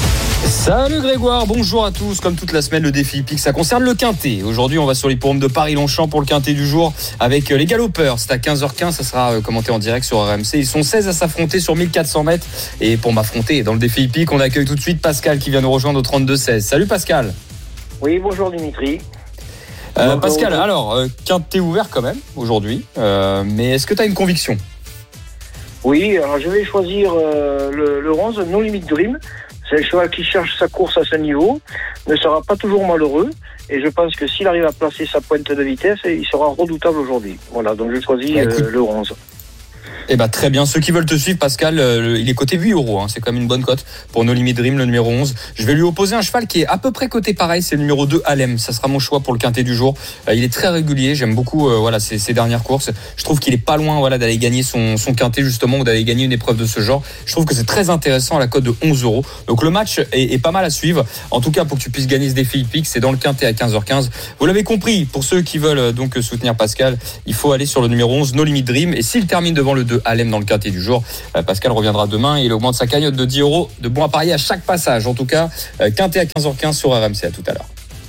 Salut Grégoire, bonjour à tous. Comme toute la semaine, le défi hippique, ça concerne le quintet. Aujourd'hui, on va sur l'hippodrome de Paris-Longchamp pour le quintet du jour avec les galopeurs. C'est à quinze heures quinze, ça sera commenté en direct sur R M C. Ils sont seize à s'affronter sur mille quatre cents mètres. Et pour m'affronter dans le défi hippique, on accueille tout de suite Pascal qui vient nous rejoindre au trente-deux seize. Salut Pascal. Oui, bonjour Dimitri. Euh, Pascal, alors, euh, quintet ouvert quand même aujourd'hui. Euh, mais est-ce que tu as une conviction ? Oui, alors je vais choisir euh, le, le onze, No Limit Dream. C'est un cheval qui cherche sa course à ce niveau, ne sera pas toujours malheureux. Et je pense que s'il arrive à placer sa pointe de vitesse, il sera redoutable aujourd'hui. Voilà, donc je choisis bah, euh, le onze. Eh ben, très bien. Ceux qui veulent te suivre, Pascal, euh, il est coté huit euros. Hein. C'est quand même une bonne cote pour No Limit Dream, le numéro onze. Je vais lui opposer un cheval qui est à peu près coté pareil. C'est le numéro deux, Alem. Ça sera mon choix pour le quintet du jour. Euh, il est très régulier. J'aime beaucoup euh, voilà, ses, ses dernières courses. Je trouve qu'il est pas loin voilà, d'aller gagner son, son quintet, justement, ou d'aller gagner une épreuve de ce genre. Je trouve que c'est très intéressant à la cote de onze euros. Donc le match est, est pas mal à suivre. En tout cas, pour que tu puisses gagner ce défi hippique, c'est dans le quintet à quinze heures quinze. Vous l'avez compris, pour ceux qui veulent donc soutenir Pascal, il faut aller sur le numéro onze, No Limit Dream. Et s'il termine devant le deux, Alem, dans le quintet du jour, Pascal reviendra demain et il augmente sa cagnotte de dix euros de bons à parier à chaque passage. En tout cas, quintet à quinze heures quinze sur R M C. À tout à l'heure.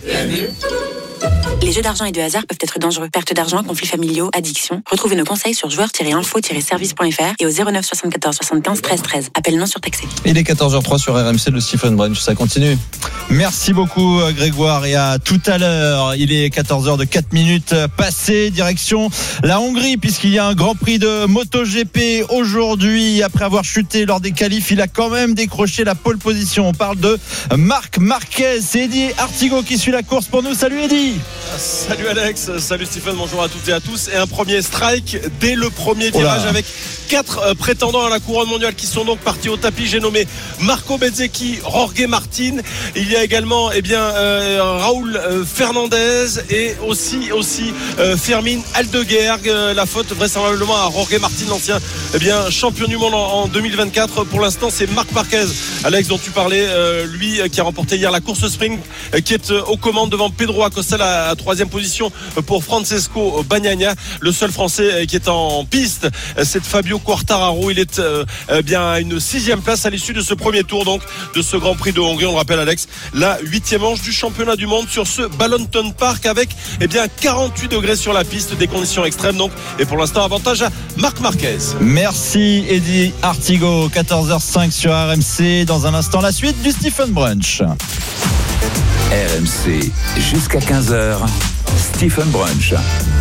Les jeux d'argent et de hasard peuvent être dangereux. Perte d'argent, conflits familiaux, addiction. Retrouvez nos conseils sur joueurs tiret info tiret service point f r et au zéro neuf soixante-quatorze soixante-quinze treize treize. Appel non surtaxé. Il est quatorze heures trois sur R M C, le Stephen Brunch, ça continue. Merci beaucoup Grégoire et à tout à l'heure. Il est quatorze heures de quatre minutes passées, direction la Hongrie puisqu'il y a un Grand Prix de MotoGP aujourd'hui. Après avoir chuté lors des qualifs, il a quand même décroché la pole position. On parle de Marc Marquez. C'est Eddy Artigo qui suit la course pour nous. Salut Eddy. Salut Alex, salut Stephen, bonjour à toutes et à tous. Et un premier strike dès le premier virage avec quatre prétendants à la couronne mondiale qui sont donc partis au tapis. J'ai nommé Marco Bezzecchi, Jorge Martin. Il y a également eh bien, euh, Raúl euh, Fernandez et aussi, aussi euh, Fermín Aldeguergue. Euh, la faute vraisemblablement à Jorge Martin, l'ancien eh bien, champion du monde en, en deux mille vingt-quatre. Pour l'instant, c'est Marc Marquez, Alex, dont tu parlais, euh, lui qui a remporté hier la course sprint, euh, qui est euh, aux commandes devant Pedro Acosta, la, la troisième position pour Francesco Bagnaia. Le seul Français qui est en piste, c'est Fabio Quartararo. Il est euh, bien à une sixième place à l'issue de ce premier tour donc de ce Grand Prix de Hongrie. On le rappelle Alex, la huitième manche du championnat du monde sur ce Ballonton Park avec eh bien quarante-huit degrés sur la piste, des conditions extrêmes donc. Et pour l'instant avantage à Marc Marquez. Merci Eddy Artigo. quatorze heures cinq sur R M C. Dans un instant la suite du Stephen Brunch. R M C jusqu'à quinze heures. Stephen Brunch.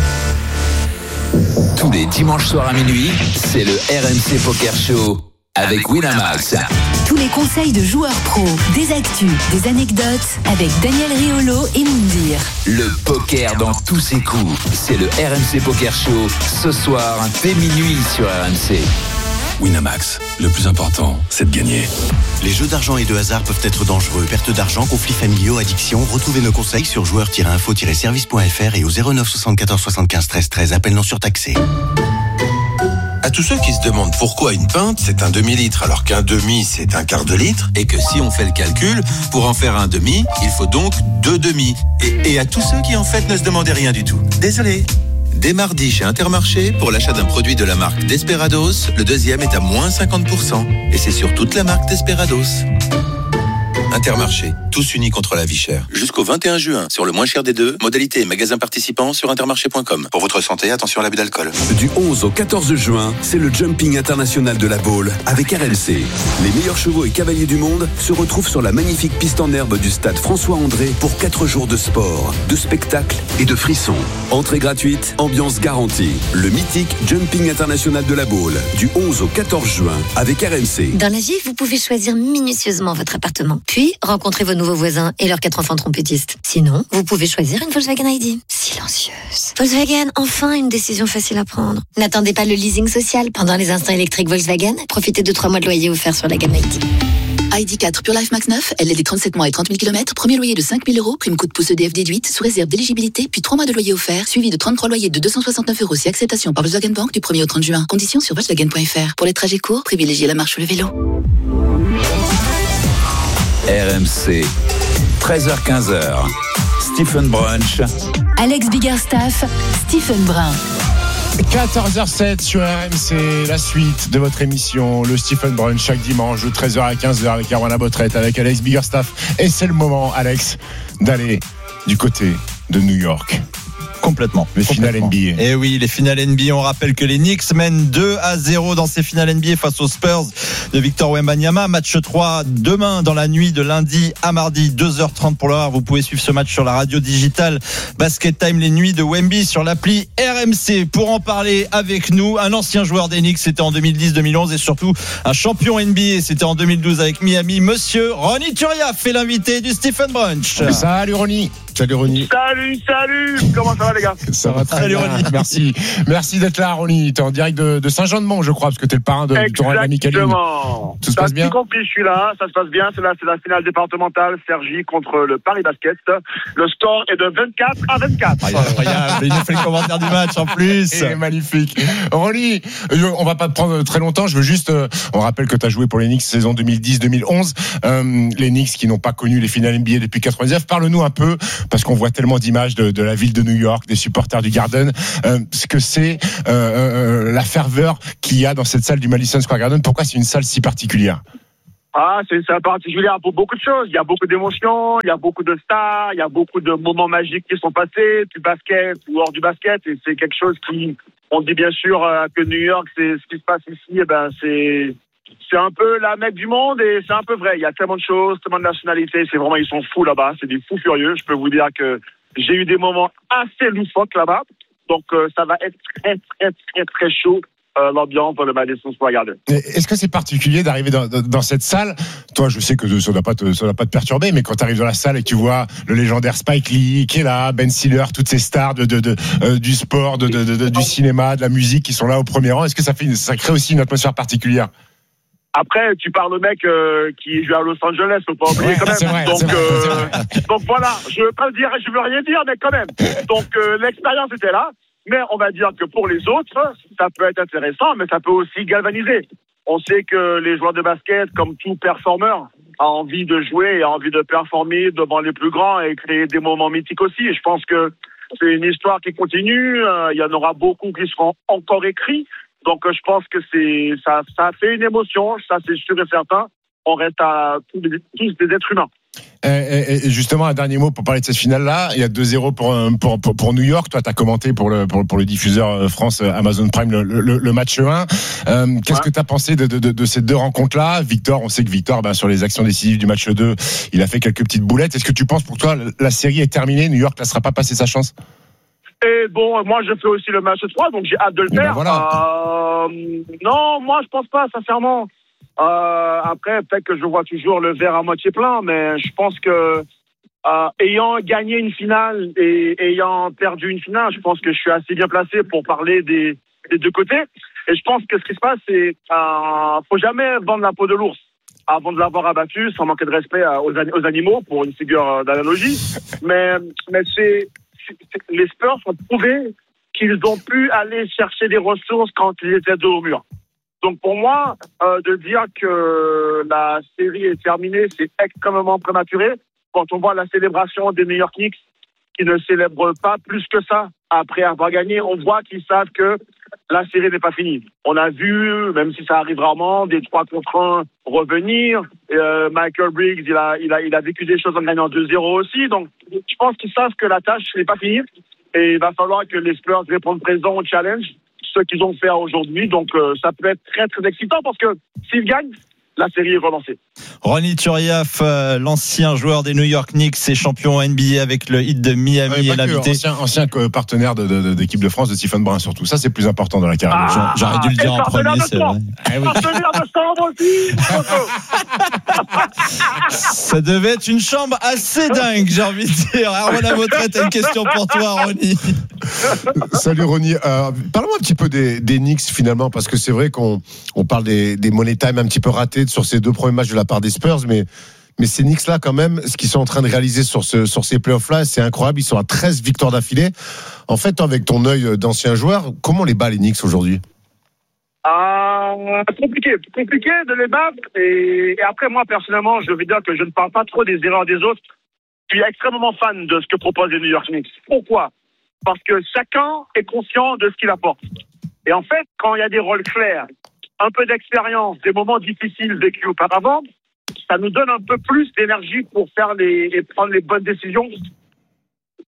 Tous les dimanches soirs à minuit, c'est le R M C Poker Show avec Winamax. Tous les conseils de joueurs pros, des actus, des anecdotes avec Daniel Riolo et Moundir. Le poker dans tous ses coups, c'est le R M C Poker Show ce soir dès minuit sur R M C. Winamax, le plus important, c'est de gagner. Les jeux d'argent et de hasard peuvent être dangereux. Perte d'argent, conflits familiaux, addiction. Retrouvez nos conseils sur joueurs tiret info tiret service point f r et au zéro neuf soixante-quatorze soixante-quinze treize treize. Appel non surtaxé. À tous ceux qui se demandent pourquoi une pinte c'est un demi-litre alors qu'un demi c'est un quart de litre et que si on fait le calcul, pour en faire un demi, il faut donc deux demi. Et, et à tous ceux qui en fait ne se demandaient rien du tout. Désolé. Dès mardi chez Intermarché, pour l'achat d'un produit de la marque Desperados, le deuxième est à moins cinquante pour cent. Et c'est sur toute la marque Desperados. Intermarché, tous unis contre la vie chère. Jusqu'au vingt et un juin, sur le moins cher des deux, modalité et magasins participants sur intermarché point com. Pour votre santé, attention à l'abus d'alcool. Du onze au quatorze juin, c'est le Jumping International de la Baule avec R M C. Les meilleurs chevaux et cavaliers du monde se retrouvent sur la magnifique piste en herbe du stade François-André pour quatre jours de sport, de spectacles et de frissons. Entrée gratuite, ambiance garantie. Le mythique Jumping International de la Baule, du onze au quatorze juin avec R M C. Dans la vie, vous pouvez choisir minutieusement votre appartement. Puis, rencontrez vos nouveaux voisins et leurs quatre enfants trompettistes. Sinon, vous pouvez choisir une Volkswagen I D. Silencieuse. Volkswagen, enfin une décision facile à prendre. N'attendez pas le leasing social. Pendant les instants électriques Volkswagen, profitez de trois mois de loyer offerts sur la gamme I D. I D quatre Pure Life Max neuf, L L D trente-sept mois et trente mille kilomètres, premier loyer de cinq mille euros, prime coup de pouce E D F déduite, sous réserve d'éligibilité, puis trois mois de loyer offert, suivi de trente-trois loyers de deux cent soixante-neuf euros si acceptation par Volkswagen Bank du premier au trente juin. Conditions sur Volkswagen point f r. Pour les trajets courts, privilégiez la marche ou le vélo. R M C, treize heures quinze. Stephen Brunch. Alex Biggerstaff, Stephen Brun. quatorze heures sept sur R M C, la suite de votre émission, le Stephen Brunch, chaque dimanche de treize heures à quinze heures avec Arwana Botrette, avec Alex Biggerstaff. Et c'est le moment, Alex, d'aller du côté de New York. Complètement. Les finales N B A. Et oui, les finales N B A. On rappelle que les Knicks mènent deux à zéro dans ces finales N B A face aux Spurs de Victor Wembanyama. Match trois demain dans la nuit de lundi à mardi, deux heures trente pour l'heure. Vous pouvez suivre ce match sur la radio digitale Basket Time, les nuits de Wemby sur l'appli R M C. Pour en parler avec nous, un ancien joueur des Knicks, c'était en deux mille dix deux mille onze, et surtout un champion N B A, c'était en deux mille douze avec Miami, monsieur Ronny Turiaf fait l'invité du Stephen Brunch. Salut Ronny. Salut Ronny. Salut, salut. Comment ça va les gars? Ça va très Salut, bien. Ronny. Merci. Merci d'être là Ronny. T'es en direct de, de Saint-Jean-de-Mont, je crois, parce que t'es le parrain de, du tournoi de l'Ami Caline. Exactement. Tout se passe bien? Tout compris, je suis là. Ça se passe bien. C'est là, c'est la finale départementale. Sergi contre le Paris Basket. Le score est de vingt-quatre à vingt-quatre. Ah, incroyable. Il a fait le commentaire du match en plus. C'est magnifique. Ronny, on va pas te prendre très longtemps. Je veux juste, on rappelle que t'as joué pour les Knicks saison deux mille dix deux mille onze. Euh, les Knicks qui n'ont pas connu les finales N B A depuis quatre-vingt-dix-neuf. Parle-nous un peu, parce qu'on voit tellement d'images de, de la ville de New York, des supporters du Garden, euh, ce que c'est euh, euh, la ferveur qu'il y a dans cette salle du Madison Square Garden. Pourquoi c'est une salle si particulière? Ah, c'est une salle particulière pour beaucoup de choses. Il y a beaucoup d'émotions, il y a beaucoup de stars, il y a beaucoup de moments magiques qui sont passés, du basket ou hors du basket. Et c'est quelque chose qui, on dit bien sûr euh, que New York, c'est ce qui se passe ici, et ben c'est c'est un peu la mecque du monde, et c'est un peu vrai. Il y a tellement de choses, tellement de nationalités. C'est vraiment, ils sont fous là-bas. C'est des fous furieux. Je peux vous dire que j'ai eu des moments assez loufoques là-bas. Donc, euh, ça va être très, très, très, très chaud, euh, l'ambiance dans le Madison Square Garden. Est-ce que c'est particulier d'arriver dans, dans cette salle? Toi, je sais que ça ne doit pas te, ça doit pas te perturber, mais quand tu arrives dans la salle et que tu vois le légendaire Spike Lee qui est là, Ben Stiller, toutes ces stars de, de, de, euh, du sport, de, de, de, du cinéma, de la musique qui sont là au premier rang, est-ce que ça, fait, ça crée aussi une atmosphère particulière? Après, tu parles au mec euh, qui joue à Los Angeles, faut pas oublier ouais, quand même. C'est vrai, donc, c'est vrai, euh, c'est vrai. donc voilà, je veux pas le dire, je veux rien dire, mais quand même. Donc euh, l'expérience était là, mais on va dire que pour les autres, ça peut être intéressant, mais ça peut aussi galvaniser. On sait que les joueurs de basket, comme tout performeur, a envie de jouer et a envie de performer devant les plus grands et créer des moments mythiques aussi. Et je pense que c'est une histoire qui continue. Il y en aura beaucoup qui seront encore écrits. Donc, je pense que c'est ça, ça fait une émotion, ça c'est sûr et certain. On reste à tous, des, tous des êtres humains. Et, et justement, un dernier mot pour parler de cette finale-là. Il y a deux zéro pour, pour, pour, pour New York. Toi, tu as commenté pour le, pour, pour le diffuseur France Amazon Prime le, le, le match un. Euh, qu'est-ce ouais. que tu as pensé de, de, de, de ces deux rencontres-là? Victor, on sait que Victor, ben, sur les actions décisives du match deux, il a fait quelques petites boulettes. Est-ce que tu penses pour toi, la série est terminée? New York ne laissera pas passer sa chance? Et bon, moi je fais aussi le match trois, donc j'ai hâte de le faire. Ben voilà. euh, non, moi je pense pas, sincèrement. Euh, après, peut-être que je vois toujours le verre à moitié plein, mais je pense que euh, ayant gagné une finale et ayant perdu une finale, je pense que je suis assez bien placé pour parler des, des deux côtés. Et je pense que ce qui se passe, c'est euh, faut jamais vendre la peau de l'ours avant de l'avoir abattu, sans manquer de respect aux, aux animaux, pour une figure d'analogie. Mais, mais c'est les Spurs ont prouvé qu'ils ont pu aller chercher des ressources quand ils étaient dos au mur. Donc pour moi, euh, de dire que la série est terminée, c'est extrêmement prématuré. Quand on voit la célébration des New York Knicks, qui ne célèbrent pas plus que ça après avoir gagné, on voit qu'ils savent que la série n'est pas finie. On a vu, même si ça arrive rarement, des trois contre un revenir. Euh, Michael Briggs, il a, il, a, il a vécu des choses en gagnant deux zéro aussi. Donc, je pense qu'ils savent que la tâche n'est pas finie. Et il va falloir que les Spurs répondent présent au challenge, ce qu'ils ont fait aujourd'hui. Donc, euh, ça peut être très, très excitant parce que s'ils gagnent, la série est relancée. Ronny Turiaf, euh, l'ancien joueur des New York Knicks et champion N B A avec le Heat de Miami, ouais, et l'invité. Ancien, ancien partenaire de, de, de, d'équipe de France, de Stephen Brun surtout. Ça, c'est plus important dans la carrière. Ah, J'aurais dû le dire en premier, c'est vrai. Eh oui. Partenaire de chambre aussi. Ça devait être une chambre assez dingue, j'ai envie de dire. Armand Lamotrette a une question pour toi, Ronny. Salut Ronny. Euh, parle-moi un petit peu des, des Knicks finalement, parce que c'est vrai qu'on on parle des, des money time un petit peu ratés sur ces deux premiers matchs de la part des Spurs, mais, mais ces Knicks-là, quand même, ce qu'ils sont en train de réaliser sur, ce, sur ces playoffs-là, c'est incroyable. Ils sont à treize victoires d'affilée. En fait, avec ton œil d'ancien joueur, comment les bat les Knicks aujourd'hui? Euh, compliqué, compliqué de les battre. Et, et après, moi, personnellement, je veux dire que je ne parle pas trop des erreurs des autres. Je suis extrêmement fan de ce que proposent les New York Knicks. Pourquoi? Parce que chacun est conscient de ce qu'il apporte. Et en fait, quand il y a des rôles clairs, un peu d'expérience, des moments difficiles vécus auparavant, ça nous donne un peu plus d'énergie pour faire les, et prendre les bonnes décisions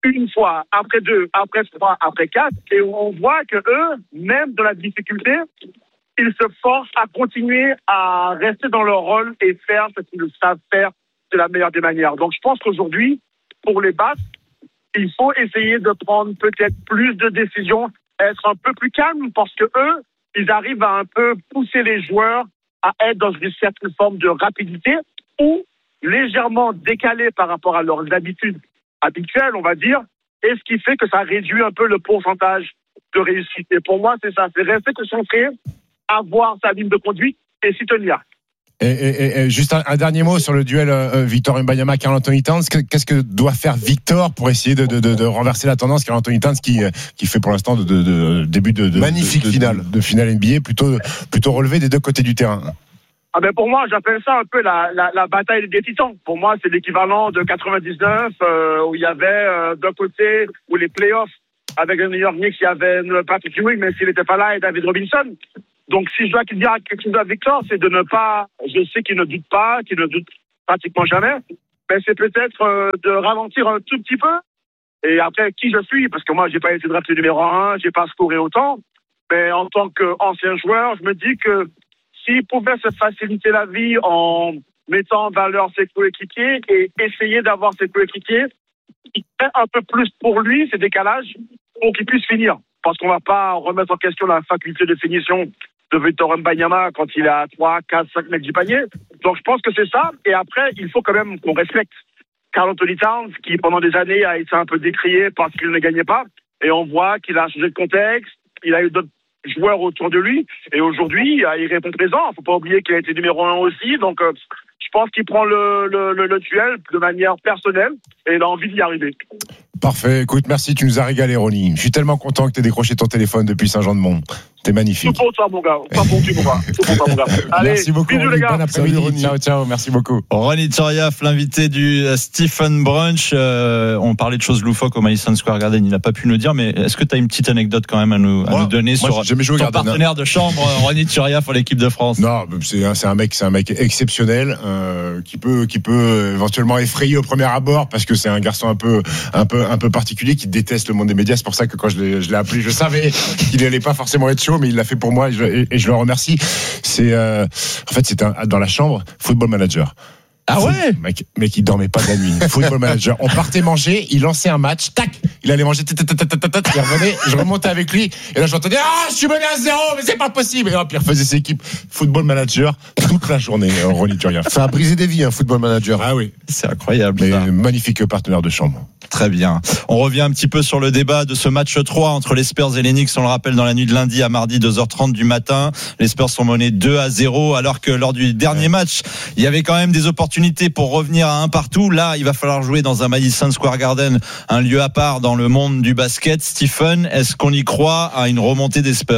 une fois, après deux, après trois, après quatre, et on voit que eux, même dans la difficulté, ils se forcent à continuer à rester dans leur rôle et faire ce qu'ils savent faire de la meilleure des manières. Donc je pense qu'aujourd'hui, pour les Basques, il faut essayer de prendre peut-être plus de décisions, être un peu plus calme, parce que eux, ils arrivent à un peu pousser les joueurs à être dans une certaine forme de rapidité ou légèrement décalé par rapport à leurs habitudes habituelles, on va dire, et ce qui fait que ça réduit un peu le pourcentage de réussite. Et pour moi, c'est ça, c'est rester concentré, avoir sa ligne de conduite et s'y tenir. Et, et, et juste un, un dernier mot sur le duel euh, Victor Wembanyama Karl Anthony Towns. Qu'est-ce que doit faire Victor pour essayer de, de, de, de renverser la tendance? Karl Anthony Towns qui, qui fait pour l'instant de, de, de début de, de magnifique de, de, finale de, de finale N B A plutôt plutôt relevé des deux côtés du terrain. Ah ben pour moi, j'appelle ça un peu la, la, la bataille des titans. Pour moi, c'est l'équivalent de quatre-vingt-dix-neuf euh, où il y avait euh, d'un côté où les playoffs avec le New York Knicks, il y avait Patrick Ewing, mais s'il n'était pas là, et David Robinson. Donc si je dois dire quelque chose à Victor, c'est de ne pas, je sais qu'il ne doute pas, qu'il ne doute pratiquement jamais, mais c'est peut-être euh, de ralentir un tout petit peu. Et après, qui je suis, parce que moi, j'ai pas été drafté numéro un, j'ai pas scoré autant, mais en tant qu'ancien joueur, je me dis que s'il pouvait se faciliter la vie en mettant en valeur ses coéquipiers et essayer d'avoir ses coéquipiers qui fait un peu plus pour lui, ces décalages, pour qu'il puisse finir. Parce qu'on ne va pas remettre en question la faculté de finition de Victor Wembanyama quand il est à trois, quatre, cinq mètres du panier. Donc je pense que c'est ça. Et après, il faut quand même qu'on respecte Karl Anthony Towns, qui pendant des années a été un peu décrié parce qu'il ne gagnait pas. Et on voit qu'il a changé de contexte, il a eu d'autres joueurs autour de lui. Et aujourd'hui, il répond présent. Il ne faut pas oublier qu'il a été numéro un aussi. Donc euh, je pense qu'il prend le, le, le, le duel de manière personnelle et il a envie d'y arriver. Parfait. Écoute, merci. Tu nous as régalé, Ronnie. Je suis tellement content que tu aies décroché ton téléphone depuis Saint-Jean-de-Mont. T'es magnifique. Tout pour toi, mon gars. Pas pour tu, mon gars. Tout pour toi, mon gars. Allez, merci beaucoup, bisous, Ronnie. les gars. Bon après-midi. Salut, ciao, ciao. Merci beaucoup. Ronnie Turiaf, l'invité du Stephen Brunch. Euh, on parlait de choses loufoques au Madison Square Garden. Il n'a pas pu nous dire, mais est-ce que tu as une petite anecdote quand même à nous, à moi, nous donner moi, sur ton Garden, partenaire hein. de chambre, Ronnie Turiaf, pour l'équipe de France? Non, c'est un, c'est un mec, c'est un mec exceptionnel euh, qui peut, qui peut éventuellement effrayer au premier abord parce que c'est un garçon un peu, un peu, un peu particulier qui déteste le monde des médias. C'est pour ça que quand je l'ai, je l'ai appelé, je savais qu'il n'allait pas forcément être chaud, mais il l'a fait pour moi. Et je, et, et je le remercie. C'est euh, en fait c'est un, dans la chambre Football Manager. Ah ouais, mec, mec, il dormait pas de la nuit. Football Manager. On partait manger, il lançait un match, tac, il allait manger, il revenait, je remontais avec lui, et là j'entendais ah, je suis mené à zéro, mais c'est pas possible. Et hop, il refaisait ses équipes. Football Manager toute la journée. Ronnie Turiaf. Ça a brisé des vies, un Football Manager. Ah oui, c'est incroyable. Mais magnifique partenaire de chambre. Très bien. On revient un petit peu sur le débat de ce match trois entre les Spurs et les Knicks. On le rappelle, dans la nuit de lundi à mardi, deux heures trente du matin. Les Spurs sont menés deux à zéro, alors que lors du dernier match, il y avait quand même des opportunités pour revenir à un partout. Là, il va falloir jouer dans un Madison Square Garden, un lieu à part dans le monde du basket. Stephen, est-ce qu'on y croit à une remontée des Spurs ?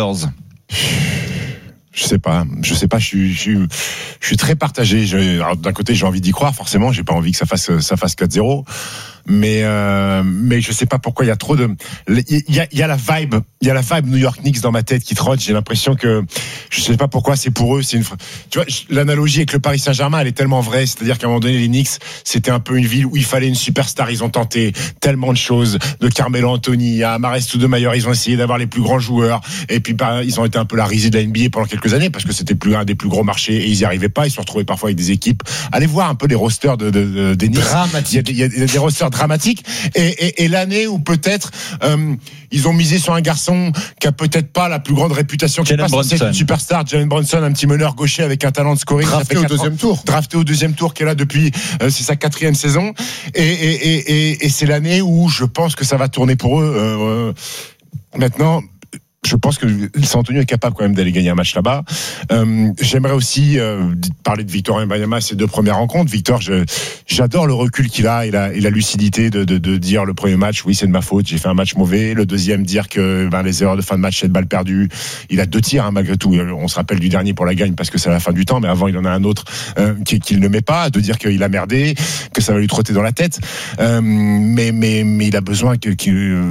Je sais pas, je sais pas, je suis, je suis, je suis très partagé. Je, alors, d'un côté, j'ai envie d'y croire, forcément, j'ai pas envie que ça fasse, ça fasse quatre zéro. Mais, euh, mais je sais pas pourquoi il y a trop de, il y a, il y a la vibe, il y a la vibe New York Knicks dans ma tête qui trotte. J'ai l'impression que, je sais pas pourquoi, c'est pour eux, c'est une, tu vois, l'analogie avec le Paris Saint-Germain, elle est tellement vraie. C'est-à-dire qu'à un moment donné, les Knicks, c'était un peu une ville où il fallait une superstar. Ils ont tenté tellement de choses, de Carmelo Anthony à Amar'e Stoudemire. Ils ont essayé d'avoir les plus grands joueurs. Et puis, ils ont été un peu la risée de la N B A pendant quelques années parce que c'était plus un des plus gros marchés et ils y arrivaient pas. Ils se retrouvaient parfois avec des équipes. Allez voir un peu les rosters de, de, de des Knicks. Dramatique. Il y a, il y a des rosters dramatiques. Et, et, et l'année où peut-être euh, ils ont misé sur un garçon qui a peut-être pas la plus grande réputation, qui est pas censé être une superstar, Jalen Brunson, un petit meneur gaucher avec un talent de scoring, drafté au deuxième tour, drafté au deuxième tour, qui est là depuis euh, c'est sa quatrième saison. Et, et, et, et, et c'est l'année où je pense que ça va tourner pour eux. Euh, maintenant. Je pense que San Antonio est capable quand même d'aller gagner un match là-bas. Euh, j'aimerais aussi euh, parler de Victor Wembanyama, ses deux premières rencontres. Victor, je, j'adore le recul qu'il a et la, et la lucidité de, de, de dire le premier match, oui c'est de ma faute, j'ai fait un match mauvais. Le deuxième, dire que ben, les erreurs de fin de match, c'est de balle perdue. Il a deux tirs hein, malgré tout. On se rappelle du dernier pour la gagne parce que c'est à la fin du temps, mais avant il en a un autre euh, qu'il ne met pas. De dire qu'il a merdé, que ça va lui trotter dans la tête. Euh, mais, mais, mais il a besoin que... que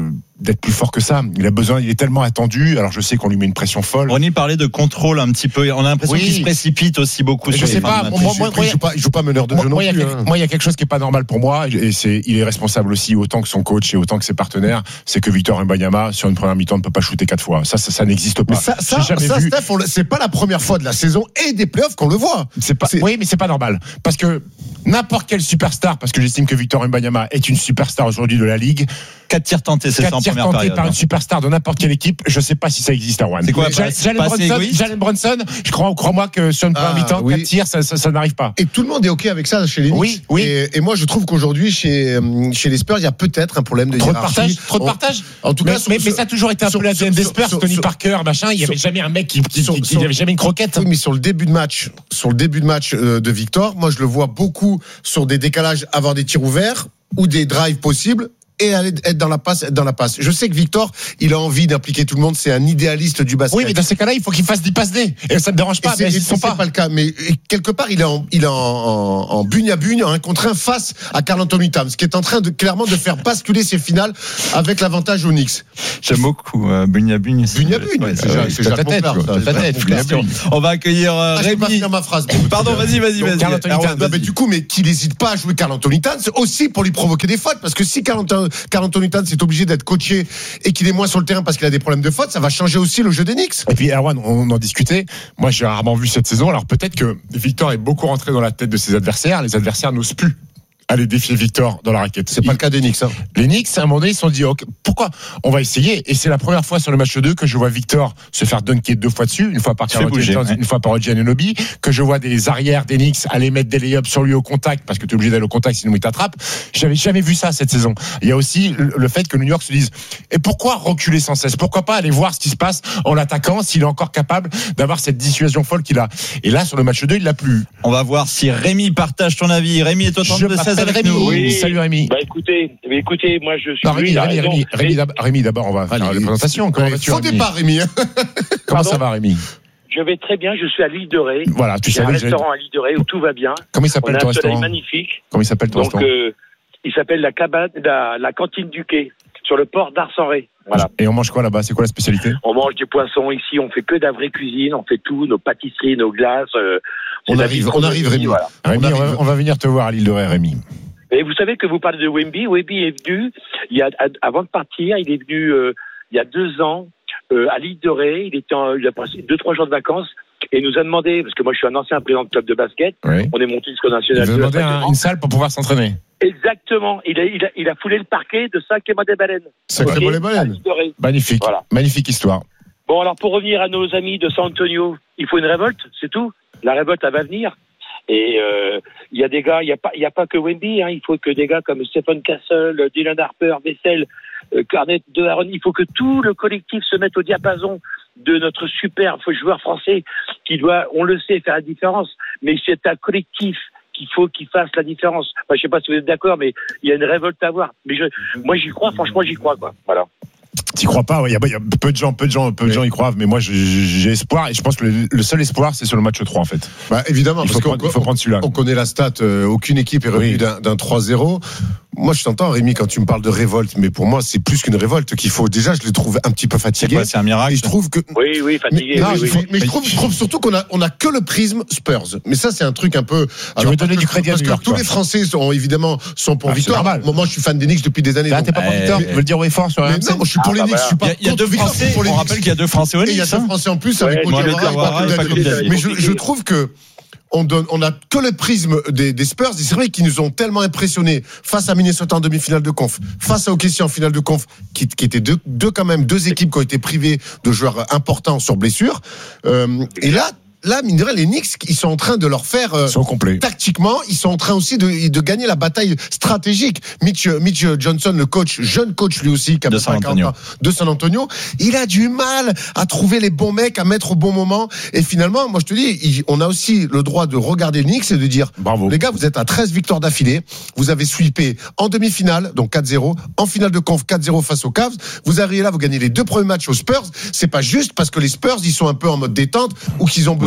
d'être plus fort que ça. Il a besoin, il est tellement attendu. Alors je sais qu'on lui met une pression folle. On y parlait de contrôle un petit peu. On a l'impression oui. qu'il se précipite aussi beaucoup. Je sur sais les pas. Moi, moi, moi, il joue pas, il joue pas meneur de jeu non plus. Hein. Moi, il y a quelque chose qui est pas normal pour moi, et c'est, il est responsable aussi autant que son coach et autant que ses partenaires. C'est que Victor Wembanyama sur une première mi-temps ne peut pas shooter quatre fois. Ça, ça, ça n'existe pas. Mais ça, ça, ça vu... Steph, on, c'est pas la première fois de la saison et des playoffs qu'on le voit. C'est pas. C'est... Oui, mais c'est pas normal parce que n'importe quel superstar, parce que j'estime que Victor Wembanyama est une superstar aujourd'hui de la ligue. Quatre tirs tentés, c'est ça en première période. Quatre tirs tentés par une superstar de n'importe quelle équipe, je sais pas si ça existe à Rouen. C'est quoi, Jalen Brunson, Jalen Brunson, je crois, crois-moi que sur une première ah, mi-temps, oui. quatre tirs, ça, ça, ça n'arrive pas. Et tout le monde est ok avec ça chez les Knicks. Oui, oui. Et, et moi, je trouve qu'aujourd'hui, chez, chez les Spurs, il y a peut-être un problème de trop hiérarchie. De partage, trop de partage. En, en tout mais, cas, mais, sur, mais ça a toujours été un sur, peu la D N des Spurs, sur, Tony sur, Parker, machin. Il y avait jamais un mec qui, qui, sur, qui, qui avait jamais une croquette. Oui, mais sur le début de match, sur le début de match euh, de Victor, moi, je le vois beaucoup sur des décalages, avoir des tirs ouverts ou des drives possibles. Et aller être dans la passe, être dans la passe. Je sais que Victor, il a envie d'impliquer tout le monde. C'est un idéaliste du basket. Oui, mais dans ces cas-là, il faut qu'il fasse dix passes D. Et ça me dérange pas. Et c'est, mais et c'est pas. pas le cas. Mais quelque part, il est en, il est en, en, en bugne à bugne, un contre un face à Karl Anthony Towns, qui est en train de clairement de faire basculer ses finales avec l'avantage aux Knicks. J'aime beaucoup euh, bugne à bugne. Bugne à bugne. Ouais, c'est, euh, c'est, c'est ta tête. Ta tête. On va accueillir euh, ah, Rémi. Pas ma phrase. Pardon, vas-y, vas-y, vas-y. Karl Anthony Towns. Non, mais du coup, mais qu'il n'hésite pas à jouer Karl Anthony Towns aussi pour lui provoquer des fautes, parce que si Karl Anthony Towns est obligé d'être coaché et qu'il est moins sur le terrain parce qu'il a des problèmes de faute, ça va changer aussi le jeu des Knicks. Et puis Erwan, on en discutait. Moi, j'ai rarement vu cette saison. Alors peut-être que Victor est beaucoup rentré dans la tête de ses adversaires. Les adversaires n'osent plus aller défier Victor dans la raquette. C'est pas le cas des Knicks. Hein. Les Knicks, à un moment donné, ils se sont dit, okay, pourquoi on va essayer. Et c'est la première fois sur le match deux que je vois Victor se faire dunker deux fois dessus, une fois par Karl Anthony Towns, une fois par O G Anunoby, que je vois des arrières des Knicks aller mettre des lay-ups sur lui au contact, parce que tu es obligé d'aller au contact sinon il t'attrape. J'avais jamais vu ça cette saison. Il y a aussi le fait que New York se dise, et pourquoi reculer sans cesse? Pourquoi pas aller voir ce qui se passe en l'attaquant s'il est encore capable d'avoir cette dissuasion folle qu'il a? Et là, sur le match deux, il l'a plus. On va voir si Rémi partage ton avis. Rémi est au trente-deux seize avec Rémi. nous. Oui. Salut Rémi. Bah écoutez, écoutez, moi je suis. Non, Rémi, Rémi, Rémi, Rémi, d'abord, Rémi, d'abord, on va faire la présentation. Comment vas-tu, Faux départ, Rémi. Comment ça va, Rémi? Je vais très bien, je suis à l'île de Ré. Voilà, tu savais. Il y a un restaurant à l'île de Ré où tout va bien. Comment il s'appelle ton restaurant? Magnifique. Comment il s'appelle ton restaurant? Donc, euh, il s'appelle la cabane, la, la cantine du quai, sur le port d'Ars-en-Ré. Voilà. Et on mange quoi là-bas? C'est quoi la spécialité? On mange des poissons ici, on fait que de la vraie cuisine, on fait tout, nos pâtisseries, nos glaces. Euh, on arrive, on arrive, Rémi. Voilà. Rémi, on, arrive. on va venir te voir à l'île de Ré, Rémi. Et vous savez que vous parlez de Wemby. Wemby est venu, il y a, avant de partir, il est venu euh, il y a deux ans euh, à l'île de Ré. Il était en, il a passé deux trois jours de vacances et il nous a demandé, parce que moi je suis un ancien président de club de basket, oui. On est monté jusqu'au national. Il a demandé un, une salle pour pouvoir s'entraîner. Exactement. Il a, il a, il a foulé le parquet de Saint-Clément-des-Baleines. Saint-Clément-des-Baleines. Magnifique. Voilà. Magnifique histoire. Bon, alors pour revenir à nos amis de San Antonio, il faut une révolte, c'est tout. La révolte, elle va venir. Et il euh, y a des gars, il n'y a pas, il y a pas que Wemby, hein, il faut que des gars comme Stephen Castle, Dylan Harper, Vessel, euh, Garnett de Aaron, il faut que tout le collectif se mette au diapason de notre super joueur français qui doit, on le sait, faire la différence. Mais c'est un collectif qu'il faut qu'il fasse la différence. Enfin, je sais pas si vous êtes d'accord, mais il y a une révolte à voir. Mais je, moi, j'y crois. Franchement, j'y crois, quoi. Voilà. T'y crois pas? Il ouais, y, y a peu de gens, peu de gens, peu de oui. gens y croient, mais moi j'ai espoir et je pense que le, le seul espoir c'est sur le match trois en fait. Bah évidemment, il faut, parce prendre, il faut prendre celui-là. On connaît la stat, euh, aucune équipe est revenue oui. d'un, d'un trois zéro. Moi je t'entends Rémi quand tu me parles de révolte, mais pour moi c'est plus qu'une révolte qu'il faut. Déjà je les trouve un petit peu fatigués. C'est quoi, c'est un miracle. Et je trouve que oui oui fatigué. Mais, non, oui, oui, oui. mais je trouve, je trouve surtout qu'on a on a que le prisme Spurs. Mais ça c'est un truc un peu. Tu alors, veux donner du crédit à New York, parce que tous les Français sont évidemment sont pour ah, Victor. Moi je suis fan des Knicks depuis des années. Là t'es pas pour Victor? Tu veux le dire haut et fort sur R M C? Non, moi je suis pour les Knicks. Je suis pas. Il y a deux Français. On rappelle qu'il y a deux Français au Knicks. Il y a deux Français en plus avec Mohamed Diawara. Mais je trouve que on donne, on a que le prisme des, des Spurs. Et c'est vrai qu'ils nous ont tellement impressionnés face à Minnesota en demi-finale de conf, face à O K C en finale de conf, qui, qui étaient deux, deux quand même deux équipes qui ont été privées de joueurs importants sur blessure. Euh, et là. Là, mine de rien, les Knicks, ils sont en train de leur faire euh, ils sont complets. Tactiquement, ils sont en train aussi de, de gagner la bataille stratégique. Mitch, Mitch Johnson, le coach, jeune coach lui aussi, qui a de San Antonio. de San Antonio, il a du mal à trouver les bons mecs, à mettre au bon moment. Et finalement, moi je te dis, il, on a aussi le droit de regarder les Knicks et de dire, bravo. Les gars, vous êtes à treize victoires d'affilée, vous avez sweepé en demi-finale, donc quatre zéro, en finale de conf quatre zéro face aux Cavs. Vous arrivez là, vous gagnez les deux premiers matchs aux Spurs. C'est pas juste parce que les Spurs, ils sont un peu en mode détente ou qu'ils ont besoin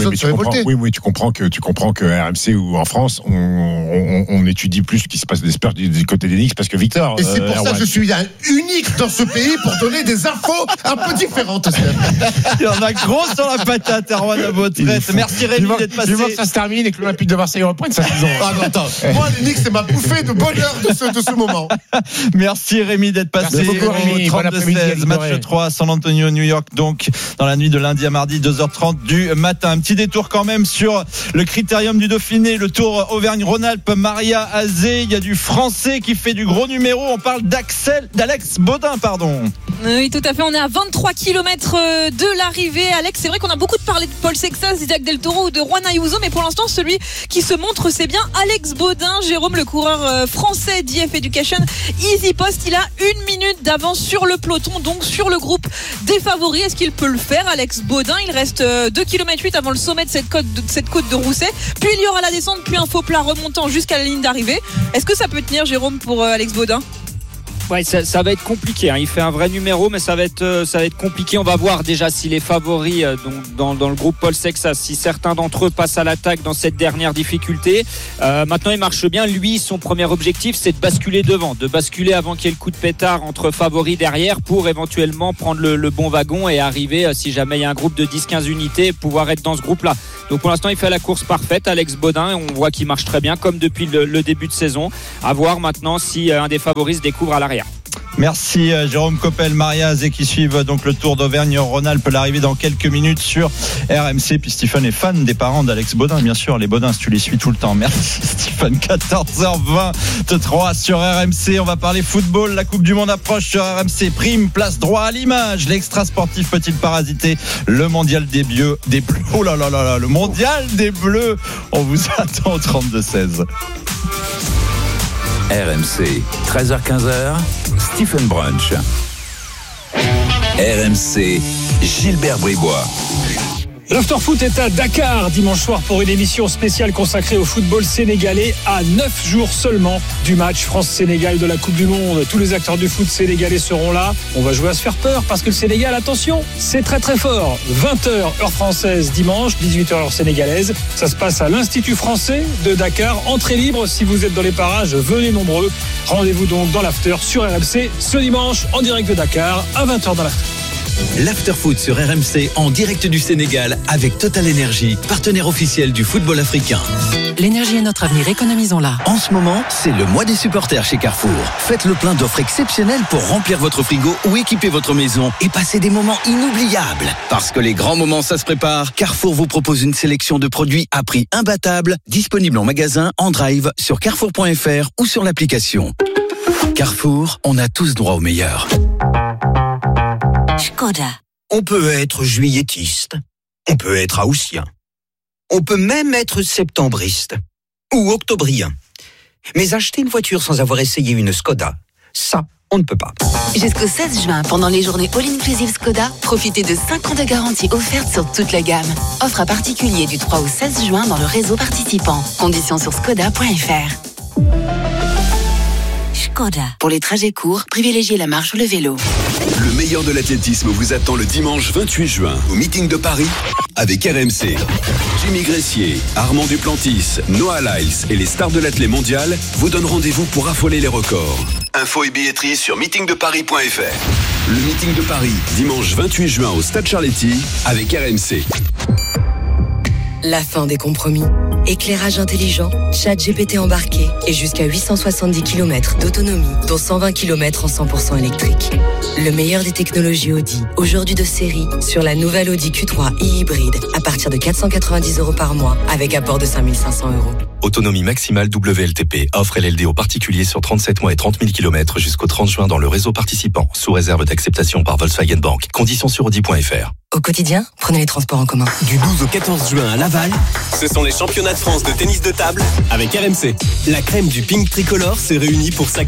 personne oui, se révoltait. Oui, oui, tu comprends que tu comprends que R M C ou en France, on, on, on étudie plus ce qui se passe des Spurs du, du côté des Knicks parce que Victor. Et c'est pour euh, ça que je suis unique dans ce pays pour donner des infos un peu différentes. Il y en a gros sur la patate, Erwan à votre traite. Merci Rémi d'être passé. Du moment que ça se termine et que l'Olympique de Marseille reprenne sa saison. Ah non, attends. Moi, les Knicks, c'est ma bouffée de bonheur de ce, de ce moment. Merci Rémi d'être passé. Merci beaucoup, Rémi. Au trente-deux seize, match trois, San Antonio, New York, donc dans la nuit de lundi à mardi, deux heures trente du matin. Un petit détour quand même sur le critérium du Dauphiné, le Tour Auvergne-Rhône-Alpes, Maria Azé. Il y a du Français qui fait du gros numéro. On parle d'Axel, d'Alex Baudin, pardon. Oui, tout à fait. On est à vingt-trois kilomètres de l'arrivée. Alex, c'est vrai qu'on a beaucoup parlé de Paul Sexas, d'Isaac Del Toro ou de Juan Ayuso, mais pour l'instant, celui qui se montre, c'est bien Alex Baudin. Jérôme, le coureur français d'I F Education Easy Post, il a une minute d'avance sur le peloton, donc sur le groupe des favoris. Est-ce qu'il peut le faire, Alex Baudin? Il reste deux virgule huit kilomètres avant le sommet de cette côte de, cette côte de Rousset. Puis il y aura la descente, puis un faux plat remontant jusqu'à la ligne d'arrivée. Est-ce que ça peut tenir, Jérôme, pour Alex Baudin? Ouais, ça, ça va être compliqué, hein. Il fait un vrai numéro, mais ça va être, euh, ça va être compliqué. On va voir déjà si les favoris euh, donc, dans, dans le groupe Paul Sexas, si certains d'entre eux passent à l'attaque dans cette dernière difficulté. Euh, maintenant, il marche bien. Lui, son premier objectif, c'est de basculer devant, de basculer avant qu'il y ait le coup de pétard entre favoris derrière pour éventuellement prendre le, le bon wagon et arriver, euh, si jamais il y a un groupe de dix quinze unités, pouvoir être dans ce groupe-là. Donc pour l'instant, il fait la course parfaite, Alex Baudin. On voit qu'il marche très bien, comme depuis le, le début de saison. À voir maintenant si euh, un des favoris se découvre à l'arrière. Merci Jérôme Coppel, Maria Azé qui suivent donc le Tour d'Auvergne-Rhône-Alpes, l'arrivée dans quelques minutes sur R M C. Puis Stephen est fan des parents d'Alex Baudin, bien sûr, les Baudins, si tu les suis tout le temps. Merci Stephen. quatorze heures vingt-trois sur R M C. On va parler football, la Coupe du Monde approche sur R M C. Prime, place, droit à l'image. L'extra sportif peut-il parasiter le mondial des Bleus, des Bleus. Oh là là là là, le mondial des Bleus. On vous attend au trente-deux seize. R M C, treize heures quinze, Stephen Brunch. R M C, Gilbert Bribois. L'Afterfoot est à Dakar dimanche soir pour une émission spéciale consacrée au football sénégalais à neuf jours seulement du match France-Sénégal de la Coupe du Monde. Tous les acteurs du foot sénégalais seront là. On va jouer à se faire peur parce que le Sénégal, attention, c'est très très fort. vingt heures heure française dimanche, dix-huit heures heure sénégalaise. Ça se passe à l'Institut français de Dakar. Entrée libre, si vous êtes dans les parages, venez nombreux. Rendez-vous donc dans l'After sur R M C ce dimanche en direct de Dakar à vingt heures dans l'After. L'Afterfoot sur R M C en direct du Sénégal avec Total Energy, partenaire officiel du football africain. L'énergie est notre avenir, économisons-la. En ce moment, c'est le mois des supporters chez Carrefour. Faites le plein d'offres exceptionnelles pour remplir votre frigo ou équiper votre maison et passer des moments inoubliables. Parce que les grands moments, ça se prépare, Carrefour vous propose une sélection de produits à prix imbattable, disponibles en magasin, en drive, sur carrefour point f r ou sur l'application. Carrefour, on a tous droit au meilleur. Skoda. On peut être juilletiste, on peut être haussien, on peut même être septembriste ou octobrien. Mais acheter une voiture sans avoir essayé une Skoda, ça, on ne peut pas. Jusqu'au seize juin, pendant les journées All-Inclusive Skoda, profitez de cinq ans de garantie offerte sur toute la gamme. Offre à particulier du trois au seize juin dans le réseau participant. Conditions sur skoda point f r. Skoda. Pour les trajets courts, privilégiez la marche ou le vélo. Le meilleur de l'athlétisme vous attend le dimanche vingt-huit juin au meeting de Paris avec R M C. Jimmy Gressier, Armand Duplantis, Noah Lyles et les stars de l'athlé mondial vous donnent rendez-vous pour affoler les records. Info et billetterie sur meeting de paris point f r. Le meeting de Paris, dimanche vingt-huit juin au Stade Charletti avec R M C. La fin des compromis. Éclairage intelligent, ChatGPT embarqué et jusqu'à huit cent soixante-dix kilomètres d'autonomie, dont cent vingt kilomètres en cent pour cent électrique. Le meilleur des technologies Audi, aujourd'hui de série, sur la nouvelle Audi Q trois e-hybride à partir de quatre cent quatre-vingt-dix euros par mois avec apport de cinq mille cinq cents euros. Autonomie maximale W L T P. Offre L L D aux particuliers sur trente-sept mois et trente mille kilomètres jusqu'au trente juin dans le réseau participant, sous réserve d'acceptation par Volkswagen Bank. Conditions sur audi point f r. Au quotidien, prenez les transports en commun. Du douze au quatorze juin à Laval, ce sont les championnats de France de tennis de table avec R M C. La crème du ping tricolore s'est réunie pour sa